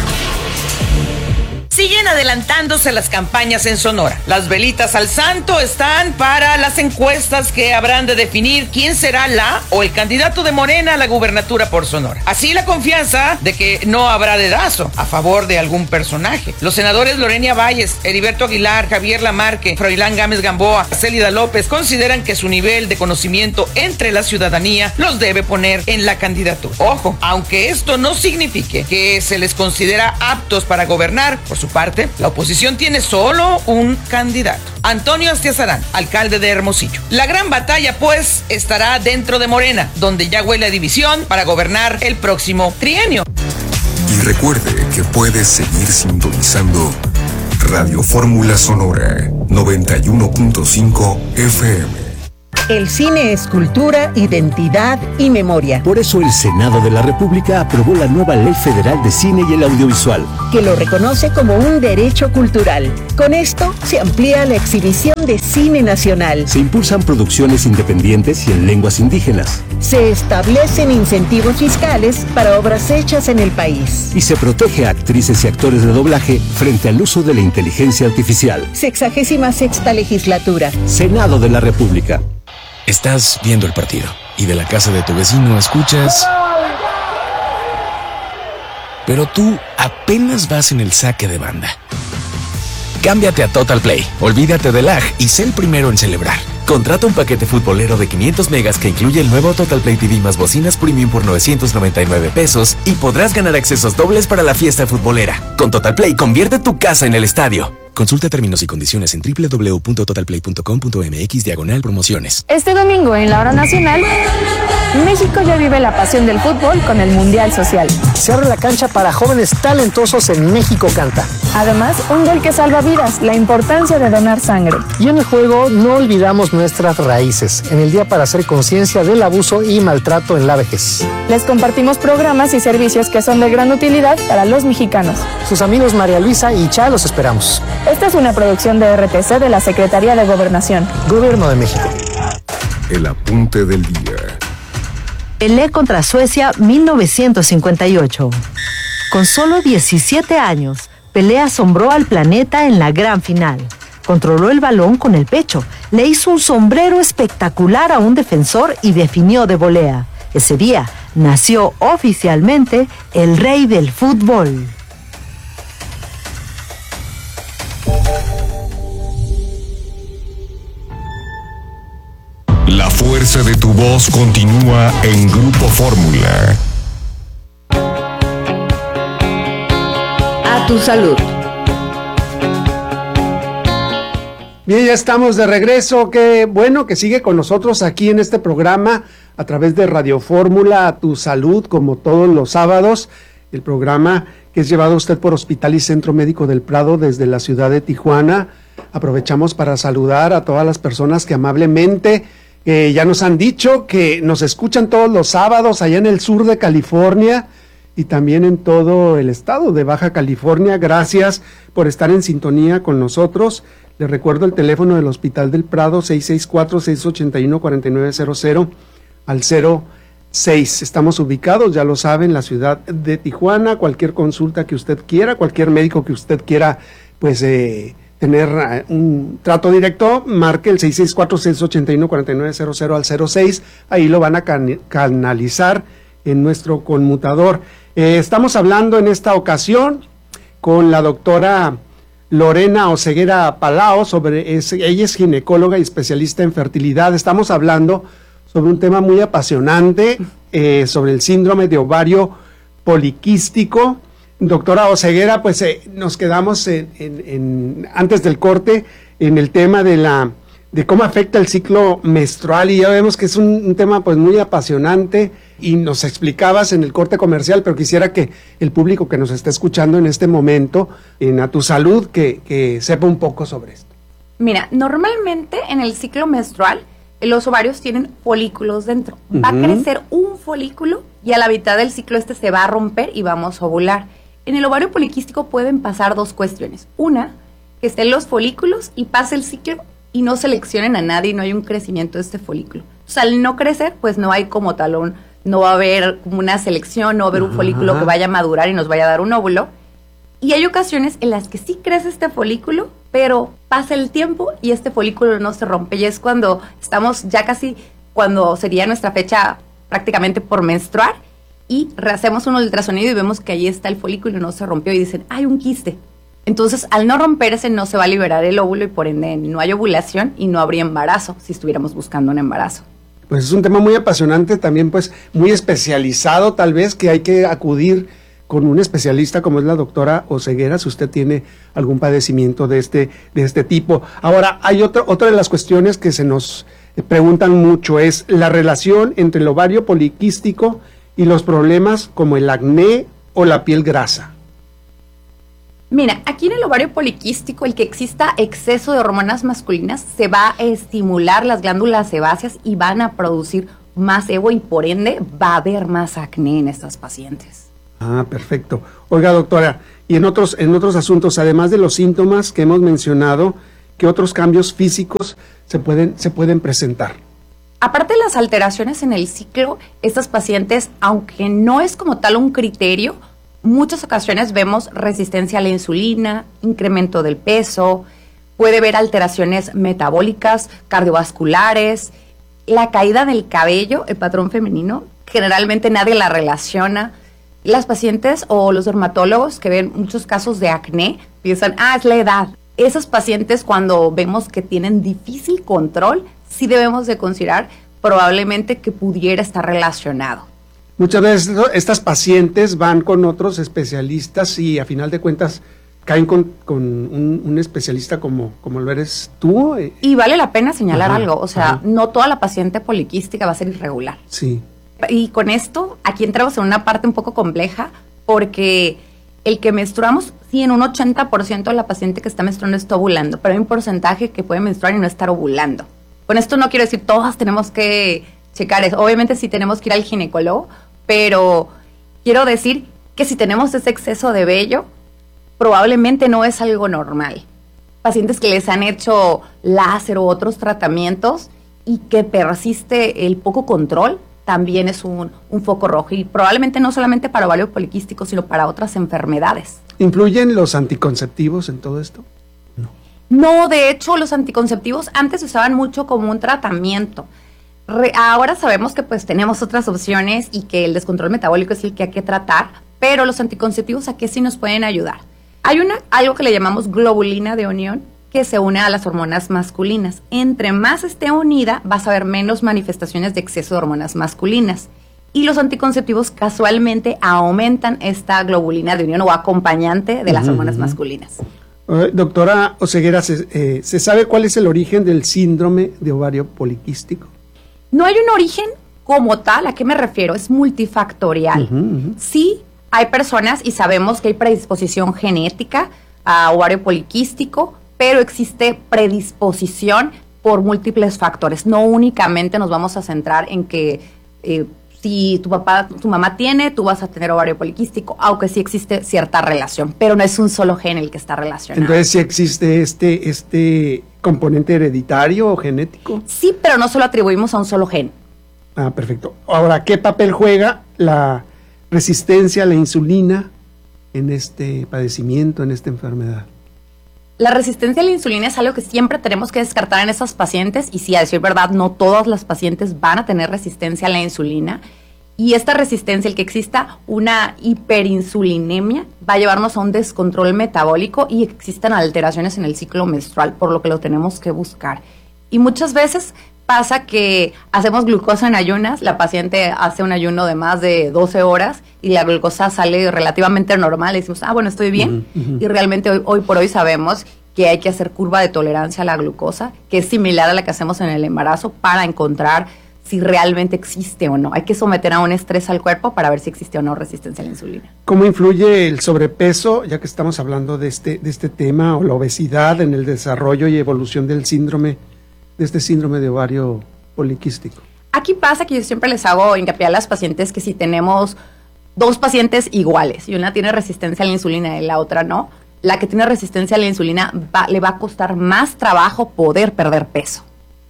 Siguen adelantándose las campañas en Sonora. Las velitas al santo están para las encuestas que habrán de definir quién será la o el candidato de Morena a la gubernatura por Sonora. Así la confianza de que no habrá dedazo a favor de algún personaje. Los senadores Lorena Valles, Heriberto Aguilar, Javier Lamarque, Froilán Gámez Gamboa, Célida López consideran que su nivel de conocimiento entre la ciudadanía los debe poner en la candidatura. Ojo, aunque esto no signifique que se les considera aptos para gobernar, por su parte, la oposición tiene solo un candidato. Antonio Astiazarán, alcalde de Hermosillo. La gran batalla, pues, estará dentro de Morena, donde ya huele a división para gobernar el próximo trienio. Y recuerde que puedes seguir sintonizando Radio Fórmula Sonora noventa y uno punto cinco F M. El cine es cultura, identidad y memoria. Por eso el Senado de la República aprobó la nueva Ley Federal de Cine y el Audiovisual, que lo reconoce como un derecho cultural. Con esto se amplía la exhibición de cine nacional. Se impulsan producciones independientes y en lenguas indígenas. Se establecen incentivos fiscales para obras hechas en el país. Y se protege a actrices y actores de doblaje frente al uso de la inteligencia artificial. Sexagésima sexta legislatura. Senado de la República. Estás viendo el partido y de la casa de tu vecino escuchas... Pero tú apenas vas en el saque de banda. Cámbiate a Total Play, olvídate del lag y sé el primero en celebrar. Contrata un paquete futbolero de quinientos megas que incluye el nuevo Total Play T V más bocinas premium por novecientos noventa y nueve pesos y podrás ganar accesos dobles para la fiesta futbolera. Con Total Play, convierte tu casa en el estadio. Consulta términos y condiciones en doble u doble u doble u punto total play punto com punto m x diagonal promociones. Este domingo en la hora nacional, México ya vive la pasión del fútbol con el Mundial Social. Se abre la cancha para jóvenes talentosos en México Canta. Además, un gol que salva vidas, la importancia de donar sangre. Y en el juego no olvidamos nuestras raíces, en el día para hacer conciencia del abuso y maltrato en la vejez. Les compartimos programas y servicios que son de gran utilidad para los mexicanos. Sus amigos María Luisa y Cha los esperamos. Esta es una producción de R T C de la Secretaría de Gobernación. Gobierno de México. El apunte del día. Pelé contra Suecia mil novecientos cincuenta y ocho. Con solo diecisiete años, Pelé asombró al planeta en la gran final. Controló el balón con el pecho, le hizo un sombrero espectacular a un defensor y definió de volea. Ese día nació oficialmente el rey del fútbol. La fuerza de tu voz continúa en Grupo Fórmula. A tu salud. Bien, ya estamos de regreso. Qué bueno que sigue con nosotros aquí en este programa a través de Radio Fórmula, A Tu Salud, como todos los sábados. El programa que es llevado a usted por Hospital y Centro Médico del Prado desde la ciudad de Tijuana. Aprovechamos para saludar a todas las personas que amablemente eh, ya nos han dicho que nos escuchan todos los sábados allá en el sur de California y también en todo el estado de Baja California. Gracias por estar en sintonía con nosotros. Les recuerdo el teléfono del Hospital del Prado, seis seis cuatro, seis ocho uno, cuatro nueve cero cero al cero seis. Estamos ubicados, ya lo saben, en la ciudad de Tijuana. Cualquier consulta que usted quiera, cualquier médico que usted quiera, pues eh, tener uh, un trato directo, marque el seis seis cuatro, seis ocho uno, cuatro nueve cero cero al cero seis. Ahí lo van a can- canalizar en nuestro conmutador. Eh, estamos hablando en esta ocasión con la doctora Lorena Oseguera Palao, sobre es, ella es ginecóloga y especialista en fertilidad. Estamos hablando sobre un tema muy apasionante, eh, sobre el síndrome de ovario poliquístico. Doctora Oseguera, pues eh, nos quedamos en, en, en, antes del corte en el tema de la de cómo afecta el ciclo menstrual, y ya vemos que es un, un tema pues muy apasionante, y nos explicabas en el corte comercial, pero quisiera que el público que nos está escuchando en este momento, en A Tu Salud, que, que sepa un poco sobre esto. Mira, normalmente en el ciclo menstrual los ovarios tienen folículos dentro. Uh-huh. Va a crecer un folículo y a la mitad del ciclo este se va a romper y vamos a ovular. En el ovario poliquístico pueden pasar dos cuestiones. Una, que estén los folículos y pase el ciclo y no seleccionen a nadie y no hay un crecimiento de este folículo. O sea, al no crecer, pues no hay como tal un, no va a haber como una selección, no va a haber un folículo que vaya a madurar y nos vaya a dar un óvulo. Y hay ocasiones en las que sí crece este folículo, pero pasa el tiempo y este folículo no se rompe. Y es cuando estamos ya casi, cuando sería nuestra fecha prácticamente por menstruar, y hacemos un ultrasonido y vemos que ahí está el folículo y no se rompió y dicen, hay un quiste. Entonces, al no romperse, no se va a liberar el óvulo y por ende no hay ovulación y no habría embarazo si estuviéramos buscando un embarazo. Pues es un tema muy apasionante, también pues muy especializado tal vez, que hay que acudir con un especialista como es la doctora Oseguera, si usted tiene algún padecimiento de este, de este tipo. Ahora, hay otro, otra de las cuestiones que se nos preguntan mucho, es la relación entre el ovario poliquístico y los problemas como el acné o la piel grasa. Mira, aquí en el ovario poliquístico, el que exista exceso de hormonas masculinas, se va a estimular las glándulas sebáceas y van a producir más sebo y por ende va a haber más acné en estas pacientes. Ah, perfecto. Oiga, doctora, y en otros, en otros asuntos, además de los síntomas que hemos mencionado, ¿qué otros cambios físicos se pueden, se pueden presentar? Aparte de las alteraciones en el ciclo, estas pacientes, aunque no es como tal un criterio, muchas ocasiones vemos resistencia a la insulina, incremento del peso, puede haber alteraciones metabólicas, cardiovasculares, la caída del cabello, el patrón femenino, generalmente nadie la relaciona. Las pacientes o los dermatólogos que ven muchos casos de acné piensan, ah, es la edad. Esas pacientes, cuando vemos que tienen difícil control, sí debemos de considerar probablemente que pudiera estar relacionado. Muchas veces estas pacientes van con otros especialistas y a final de cuentas caen con, con un, un especialista como, como lo eres tú. Y vale la pena señalar Ajá, algo, o sea, ajá. no toda la paciente poliquística va a ser irregular. Sí. Y con esto, aquí entramos en una parte un poco compleja, porque el que menstruamos, sí, en un ochenta por ciento de la paciente que está menstruando está ovulando, pero hay un porcentaje que puede menstruar y no estar ovulando. Con esto no quiero decir todas tenemos que checar eso, obviamente sí tenemos que ir al ginecólogo, pero quiero decir que si tenemos ese exceso de vello, probablemente no es algo normal. Pacientes que les han hecho láser u otros tratamientos y que persiste el poco control, también es un, un foco rojo y probablemente no solamente para ovario poliquístico, sino para otras enfermedades. ¿Influyen los anticonceptivos en todo esto? No, de hecho, los anticonceptivos antes se usaban mucho como un tratamiento. Re, ahora sabemos que pues tenemos otras opciones y que el descontrol metabólico es el que hay que tratar, pero los anticonceptivos, ¿a qué sí nos pueden ayudar? Hay una, algo que le llamamos globulina de unión, que se une a las hormonas masculinas. Entre más esté unida, vas a ver menos manifestaciones de exceso de hormonas masculinas. Y los anticonceptivos casualmente aumentan esta globulina de unión o acompañante de las uh-huh. hormonas masculinas. Uh, doctora Oseguera, ¿se, eh, ¿se sabe cuál es el origen del síndrome de ovario poliquístico? No hay un origen como tal, ¿a qué me refiero? Es multifactorial. Uh-huh, uh-huh. Sí, hay personas y sabemos que hay predisposición genética a ovario poliquístico, pero existe predisposición por múltiples factores. No únicamente nos vamos a centrar en que eh, si tu papá, tu mamá tiene, tú vas a tener ovario poliquístico, aunque sí existe cierta relación, pero no es un solo gen el que está relacionado. Entonces, ¿sí existe este, este componente hereditario o genético? Sí, pero no solo atribuimos a un solo gen. Ah, perfecto. Ahora, ¿qué papel juega la resistencia a la insulina en este padecimiento, en esta enfermedad? La resistencia a la insulina es algo que siempre tenemos que descartar en esas pacientes y sí, a decir verdad, no todas las pacientes van a tener resistencia a la insulina y esta resistencia, el que exista una hiperinsulinemia, va a llevarnos a un descontrol metabólico y existan alteraciones en el ciclo menstrual, por lo que lo tenemos que buscar. Y muchas veces pasa que hacemos glucosa en ayunas, la paciente hace un ayuno de más de doce horas y la glucosa sale relativamente normal y decimos, ah, bueno, estoy bien. Uh-huh, uh-huh. Y realmente hoy, hoy por hoy sabemos que hay que hacer curva de tolerancia a la glucosa, que es similar a la que hacemos en el embarazo para encontrar si realmente existe o no. Hay que someter a un estrés al cuerpo para ver si existe o no resistencia a la insulina. ¿Cómo influye el sobrepeso, ya que estamos hablando de este, de este tema, o la obesidad en el desarrollo y evolución del síndrome, de este síndrome de ovario poliquístico? Aquí pasa que yo siempre les hago hincapié a las pacientes que si tenemos dos pacientes iguales y una tiene resistencia a la insulina y la otra no, la que tiene resistencia a la insulina va, le va a costar más trabajo poder perder peso.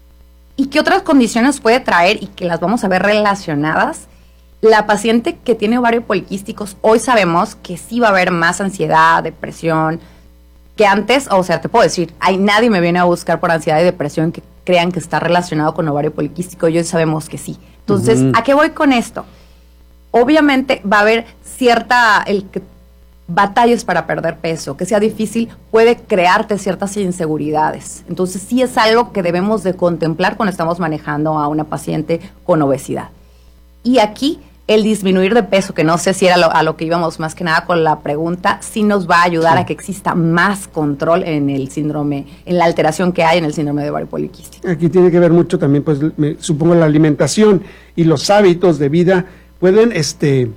¿Y qué otras condiciones puede traer y que las vamos a ver relacionadas? La paciente que tiene ovario poliquísticos, hoy sabemos que sí va a haber más ansiedad, depresión, que antes, o sea, te puedo decir, hay nadie me viene a buscar por ansiedad y depresión que crean que está relacionado con ovario poliquístico, y hoy sabemos que sí. Entonces, uh-huh. ¿a qué voy con esto? Obviamente va a haber cierta, el que batallas para perder peso, que sea difícil, puede crearte ciertas inseguridades. Entonces, sí es algo que debemos de contemplar cuando estamos manejando a una paciente con obesidad. Y aquí el disminuir de peso, que no sé si era lo, a lo que íbamos más que nada con la pregunta, sí nos va a ayudar sí. a que exista más control en el síndrome, en la alteración que hay en el síndrome de ovario poliquístico. Aquí tiene que ver mucho también, pues, me, supongo la alimentación y los hábitos de vida pueden, este,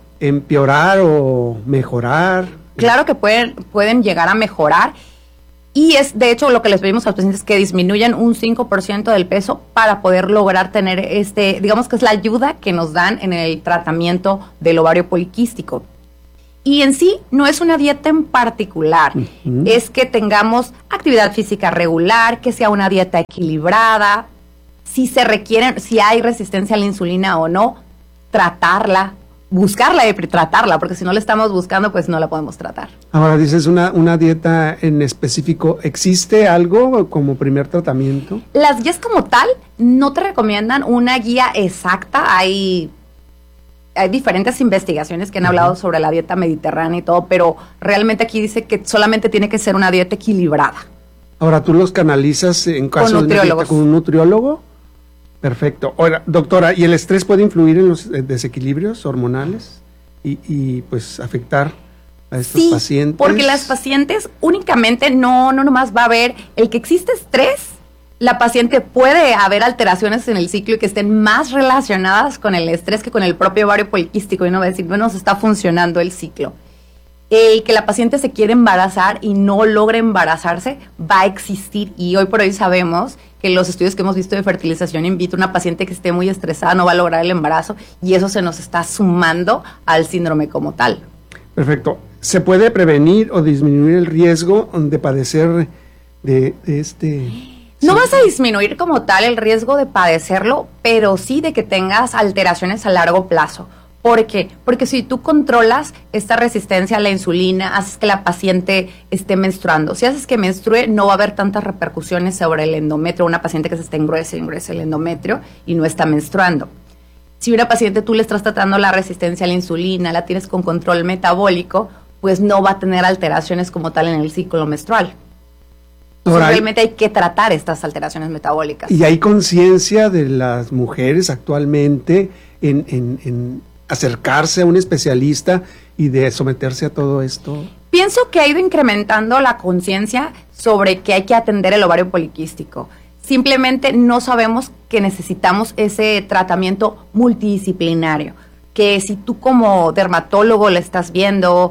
empeorar o mejorar. Claro que pueden, pueden llegar a mejorar. Y es, de hecho, lo que les pedimos a los pacientes que disminuyan un cinco por ciento del peso para poder lograr tener este, digamos que es la ayuda que nos dan en el tratamiento del ovario poliquístico. Y en sí, no es una dieta en particular, uh-huh. es que tengamos actividad física regular, que sea una dieta equilibrada, si se requieren, si hay resistencia a la insulina o no, tratarla, buscarla y tratarla, porque si no la estamos buscando, pues no la podemos tratar. Ahora dices una, una dieta en específico, ¿existe algo como primer tratamiento? Las guías como tal no te recomiendan una guía exacta, hay, hay diferentes investigaciones que han uh-huh. hablado sobre la dieta mediterránea y todo, pero realmente aquí dice que solamente tiene que ser una dieta equilibrada. Ahora, ¿tú los canalizas en caso de una dieta con un nutriólogo? Perfecto. Ahora, doctora, ¿y el estrés puede influir en los desequilibrios hormonales y, y pues afectar a estos sí, pacientes? Porque las pacientes únicamente no, no nomás va a haber el que existe estrés, la paciente puede haber alteraciones en el ciclo y que estén más relacionadas con el estrés que con el propio ovario poliquístico y no va a decir, bueno, se está funcionando el ciclo. El que la paciente se quiere embarazar y no logra embarazarse va a existir y hoy por hoy sabemos que los estudios que hemos visto de fertilización in vitro, una paciente que esté muy estresada no va a lograr el embarazo y eso se nos está sumando al síndrome como tal. Perfecto. ¿Se puede prevenir o disminuir el riesgo de padecer de, de este...? No vas a disminuir como tal el riesgo de padecerlo, pero sí de que tengas alteraciones a largo plazo. ¿Por qué? Porque si tú controlas esta resistencia a la insulina, haces que la paciente esté menstruando. Si haces que menstrue, no va a haber tantas repercusiones sobre el endometrio. Una paciente que se está engruesa, engruesa el endometrio y no está menstruando. Si una paciente tú le estás tratando la resistencia a la insulina, la tienes con control metabólico, pues no va a tener alteraciones como tal en el ciclo menstrual. Entonces, realmente hay que tratar estas alteraciones metabólicas. ¿Y hay conciencia de las mujeres actualmente en... en, en acercarse a un especialista y de someterse a todo esto? Pienso que ha ido incrementando la conciencia sobre que hay que atender el ovario poliquístico. Simplemente no sabemos que necesitamos ese tratamiento multidisciplinario, que si tú como dermatólogo le estás viendo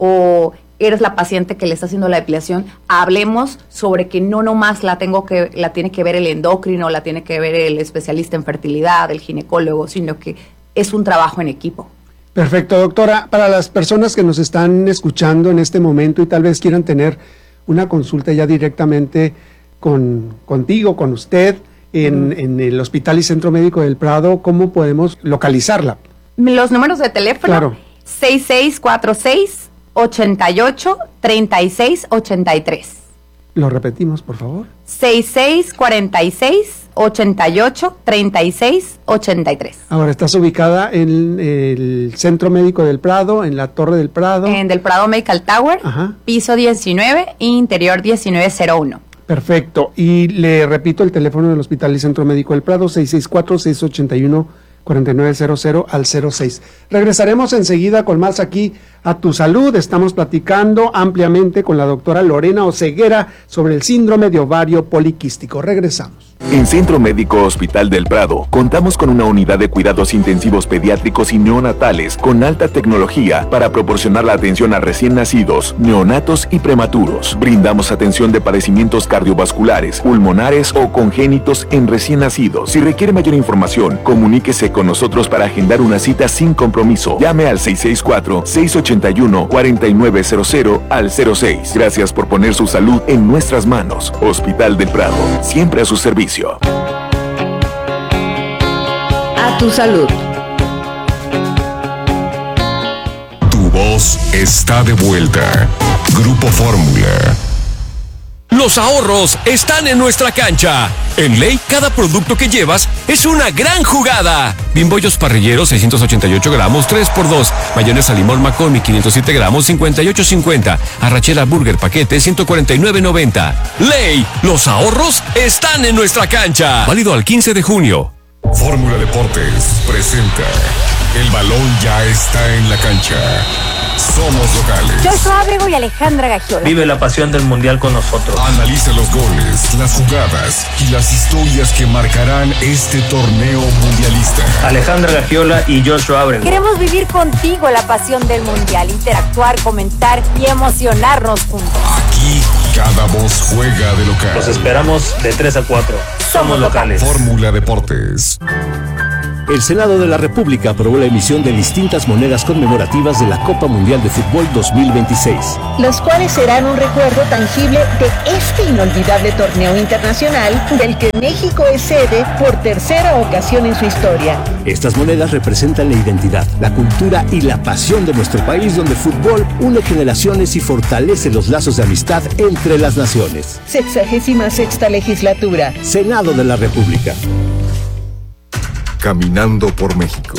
o eres la paciente que le está haciendo la depilación, hablemos sobre que no nomás la tengo que la tiene que ver el endocrino, la tiene que ver el especialista en fertilidad, el ginecólogo, sino que es un trabajo en equipo. Perfecto, doctora. Para las personas que nos están escuchando en este momento y tal vez quieran tener una consulta ya directamente con contigo, con usted, en, mm. en el Hospital y Centro Médico del Prado, ¿cómo podemos localizarla? Los números de teléfono, claro. seis seis cuatro seis, ocho ocho, tres seis ocho tres. Lo repetimos, por favor. seis seis cuatro seis, ocho ocho, tres seis ocho tres. Ahora, ¿estás ubicada en el Centro Médico del Prado, en la Torre del Prado? En del Prado Medical Tower, Ajá. piso diecinueve, interior diecinueve cero uno. Perfecto. Y le repito el teléfono del Hospital y Centro Médico del Prado, seis seis cuatro, seis ocho uno, cuatro nueve cero cero al cero seis. Regresaremos enseguida con más aquí a Tu Salud. Estamos platicando ampliamente con la doctora Lorena Oseguera sobre el síndrome de ovario poliquístico. Regresamos. En Centro Médico Hospital del Prado, contamos con una unidad de cuidados intensivos pediátricos y neonatales con alta tecnología para proporcionar la atención a recién nacidos, neonatos y prematuros. Brindamos atención de padecimientos cardiovasculares, pulmonares o congénitos en recién nacidos. Si requiere mayor información, comuníquese con nosotros para agendar una cita sin compromiso. Llame al seis seis cuatro, seis ocho uno, cuatro nueve cero cero al cero seis. Gracias por poner su salud en nuestras manos. Hospital del Prado, siempre a su servicio. A Tu Salud. Tu voz está de vuelta. Grupo Fórmula. Los ahorros están en nuestra cancha. En Ley, cada producto que llevas es una gran jugada. Bimbollos parrilleros, seiscientos ochenta y ocho gramos, tres por dos. Mayonesa limón McCormick, quinientos siete gramos, cincuenta y ocho cincuenta. Arrachera Burger paquete, ciento cuarenta y nueve noventa. Ley, los ahorros están en nuestra cancha. Válido al quince de junio. Fórmula Deportes presenta El balón ya está en la cancha. Somos locales. Joshua Abrego y Alejandra Gagiola. Vive la pasión del mundial con nosotros. Analiza los goles, las jugadas y las historias que marcarán este torneo mundialista. Alejandra Gagiola y Joshua Abrego. Queremos vivir contigo la pasión del mundial, interactuar, comentar y emocionarnos juntos. Aquí cada voz juega de local. Los esperamos de tres a cuatro. Somos locales. Fórmula Deportes. El Senado de la República aprobó la emisión de distintas monedas conmemorativas de la Copa Mundial de Fútbol dos mil veintiséis. Los cuales serán un recuerdo tangible de este inolvidable torneo internacional del que México es sede por tercera ocasión en su historia. Estas monedas representan la identidad, la cultura y la pasión de nuestro país, donde el fútbol une generaciones y fortalece los lazos de amistad entre las naciones. Sexagésima sexta legislatura. Senado de la República. Caminando por México.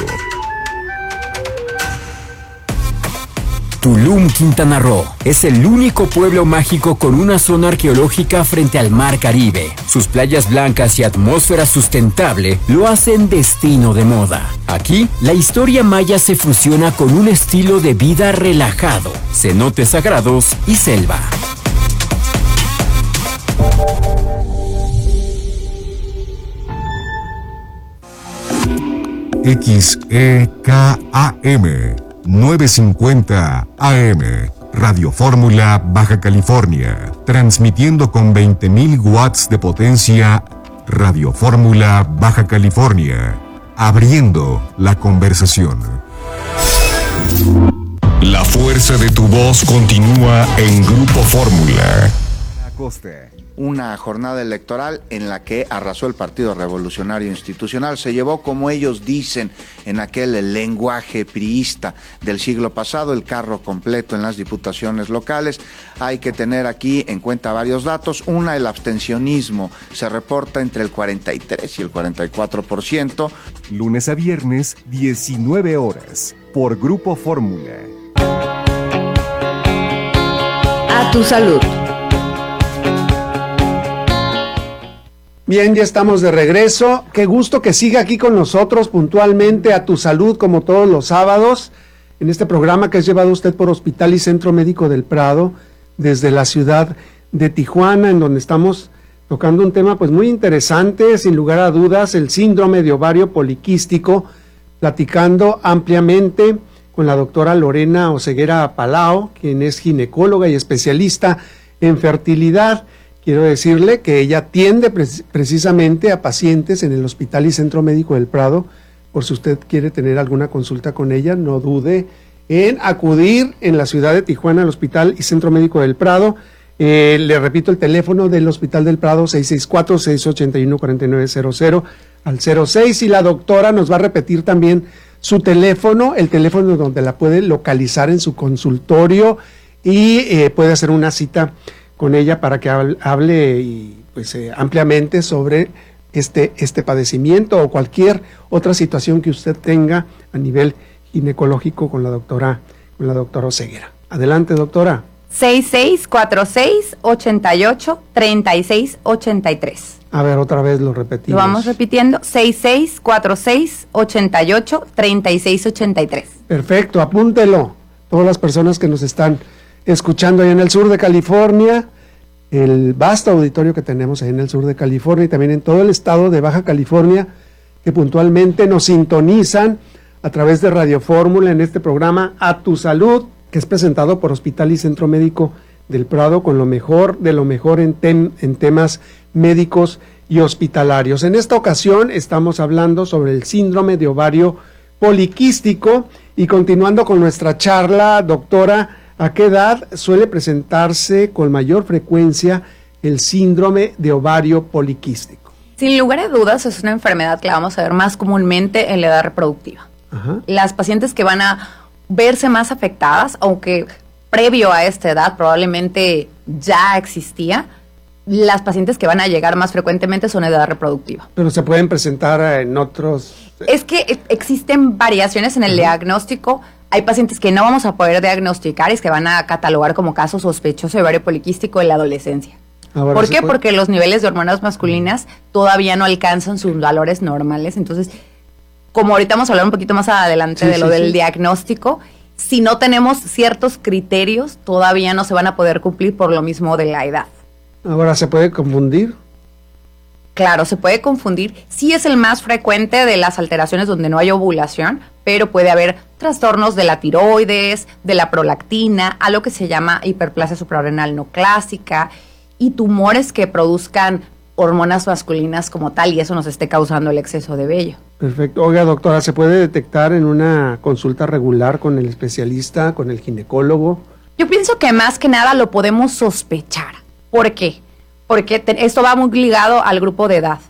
Tulum, Quintana Roo, es el único pueblo mágico con una zona arqueológica frente al Mar Caribe. Sus playas blancas y atmósfera sustentable lo hacen destino de moda. Aquí, la historia maya se fusiona con un estilo de vida relajado, cenotes sagrados y selva. X E K A M novecientos cincuenta A M, Radio Fórmula Baja California, transmitiendo con veinte mil watts de potencia. Radio Fórmula Baja California, abriendo la conversación. La fuerza de tu voz continúa en Grupo Fórmula. Una jornada electoral en la que arrasó el Partido Revolucionario Institucional. Se llevó, como ellos dicen, en aquel lenguaje priista del siglo pasado, el carro completo en las diputaciones locales. Hay que tener aquí en cuenta varios datos. Una, el abstencionismo se reporta entre el cuarenta y tres y el cuarenta y cuatro por ciento. Lunes a viernes, diecinueve horas, por Grupo Fórmula. A tu salud. Bien, ya estamos de regreso. Qué gusto que siga aquí con nosotros puntualmente a tu salud, como todos los sábados, en este programa que es llevado usted por Hospital y Centro Médico del Prado, desde la ciudad de Tijuana, en donde estamos tocando un tema pues muy interesante, sin lugar a dudas, el síndrome de ovario poliquístico, platicando ampliamente con la doctora Lorena Oseguera Palao, quien es ginecóloga y especialista en fertilidad. Quiero decirle que ella atiende pre- precisamente a pacientes en el Hospital y Centro Médico del Prado. Por si usted quiere tener alguna consulta con ella, no dude en acudir en la ciudad de Tijuana al Hospital y Centro Médico del Prado. Eh, le repito el teléfono del Hospital del Prado, seis seis cuatro, seis ocho uno, cuatro nueve cero cero al cero seis, y la doctora nos va a repetir también su teléfono, el teléfono donde la puede localizar en su consultorio y eh, puede hacer una cita con ella para que hable y pues eh, ampliamente sobre este, este padecimiento o cualquier otra situación que usted tenga a nivel ginecológico con la doctora, con la doctora Oseguera. Adelante, doctora. seis seis cuatro seis, ocho ocho, tres seis ocho tres. A ver, otra vez lo repetimos. Lo vamos repitiendo, seis seis cuatro seis, ocho ocho, tres seis ocho tres. Perfecto, apúntelo. Todas las personas que nos están escuchando ahí en el sur de California, el vasto auditorio que tenemos ahí en el sur de California y también en todo el estado de Baja California, que puntualmente nos sintonizan a través de Radio Fórmula en este programa A Tu Salud, que es presentado por Hospital y Centro Médico del Prado, con lo mejor de lo mejor en, tem, en temas médicos y hospitalarios. En esta ocasión estamos hablando sobre el síndrome de ovario poliquístico y continuando con nuestra charla, doctora, ¿a qué edad suele presentarse con mayor frecuencia el síndrome de ovario poliquístico? Sin lugar a dudas, es una enfermedad que la vamos a ver más comúnmente en la edad reproductiva. Ajá. Las pacientes que van a verse más afectadas, aunque previo a esta edad probablemente ya existía, las pacientes que van a llegar más frecuentemente son de edad reproductiva. Pero se pueden presentar en otros... Es que existen variaciones en el Ajá. diagnóstico. Hay pacientes que no vamos a poder diagnosticar y que van a catalogar como caso sospechoso de ovario poliquístico en la adolescencia. Ahora ¿Por se qué? puede. Porque los niveles de hormonas masculinas todavía no alcanzan sus valores normales. Entonces, como ahorita vamos a hablar un poquito más adelante Sí, de lo sí, del sí. diagnóstico, si no tenemos ciertos criterios, todavía no se van a poder cumplir por lo mismo de la edad. Ahora se puede confundir. Claro, se puede confundir. Sí es el más frecuente de las alteraciones donde no hay ovulación, pero puede haber trastornos de la tiroides, de la prolactina, algo que se llama hiperplasia suprarrenal no clásica y tumores que produzcan hormonas masculinas como tal y eso nos esté causando el exceso de vello. Perfecto. Oiga, doctora, ¿se puede detectar en una consulta regular con el especialista, con el ginecólogo? Yo pienso que más que nada lo podemos sospechar. ¿Por qué? Porque te- esto va muy ligado al grupo de edad.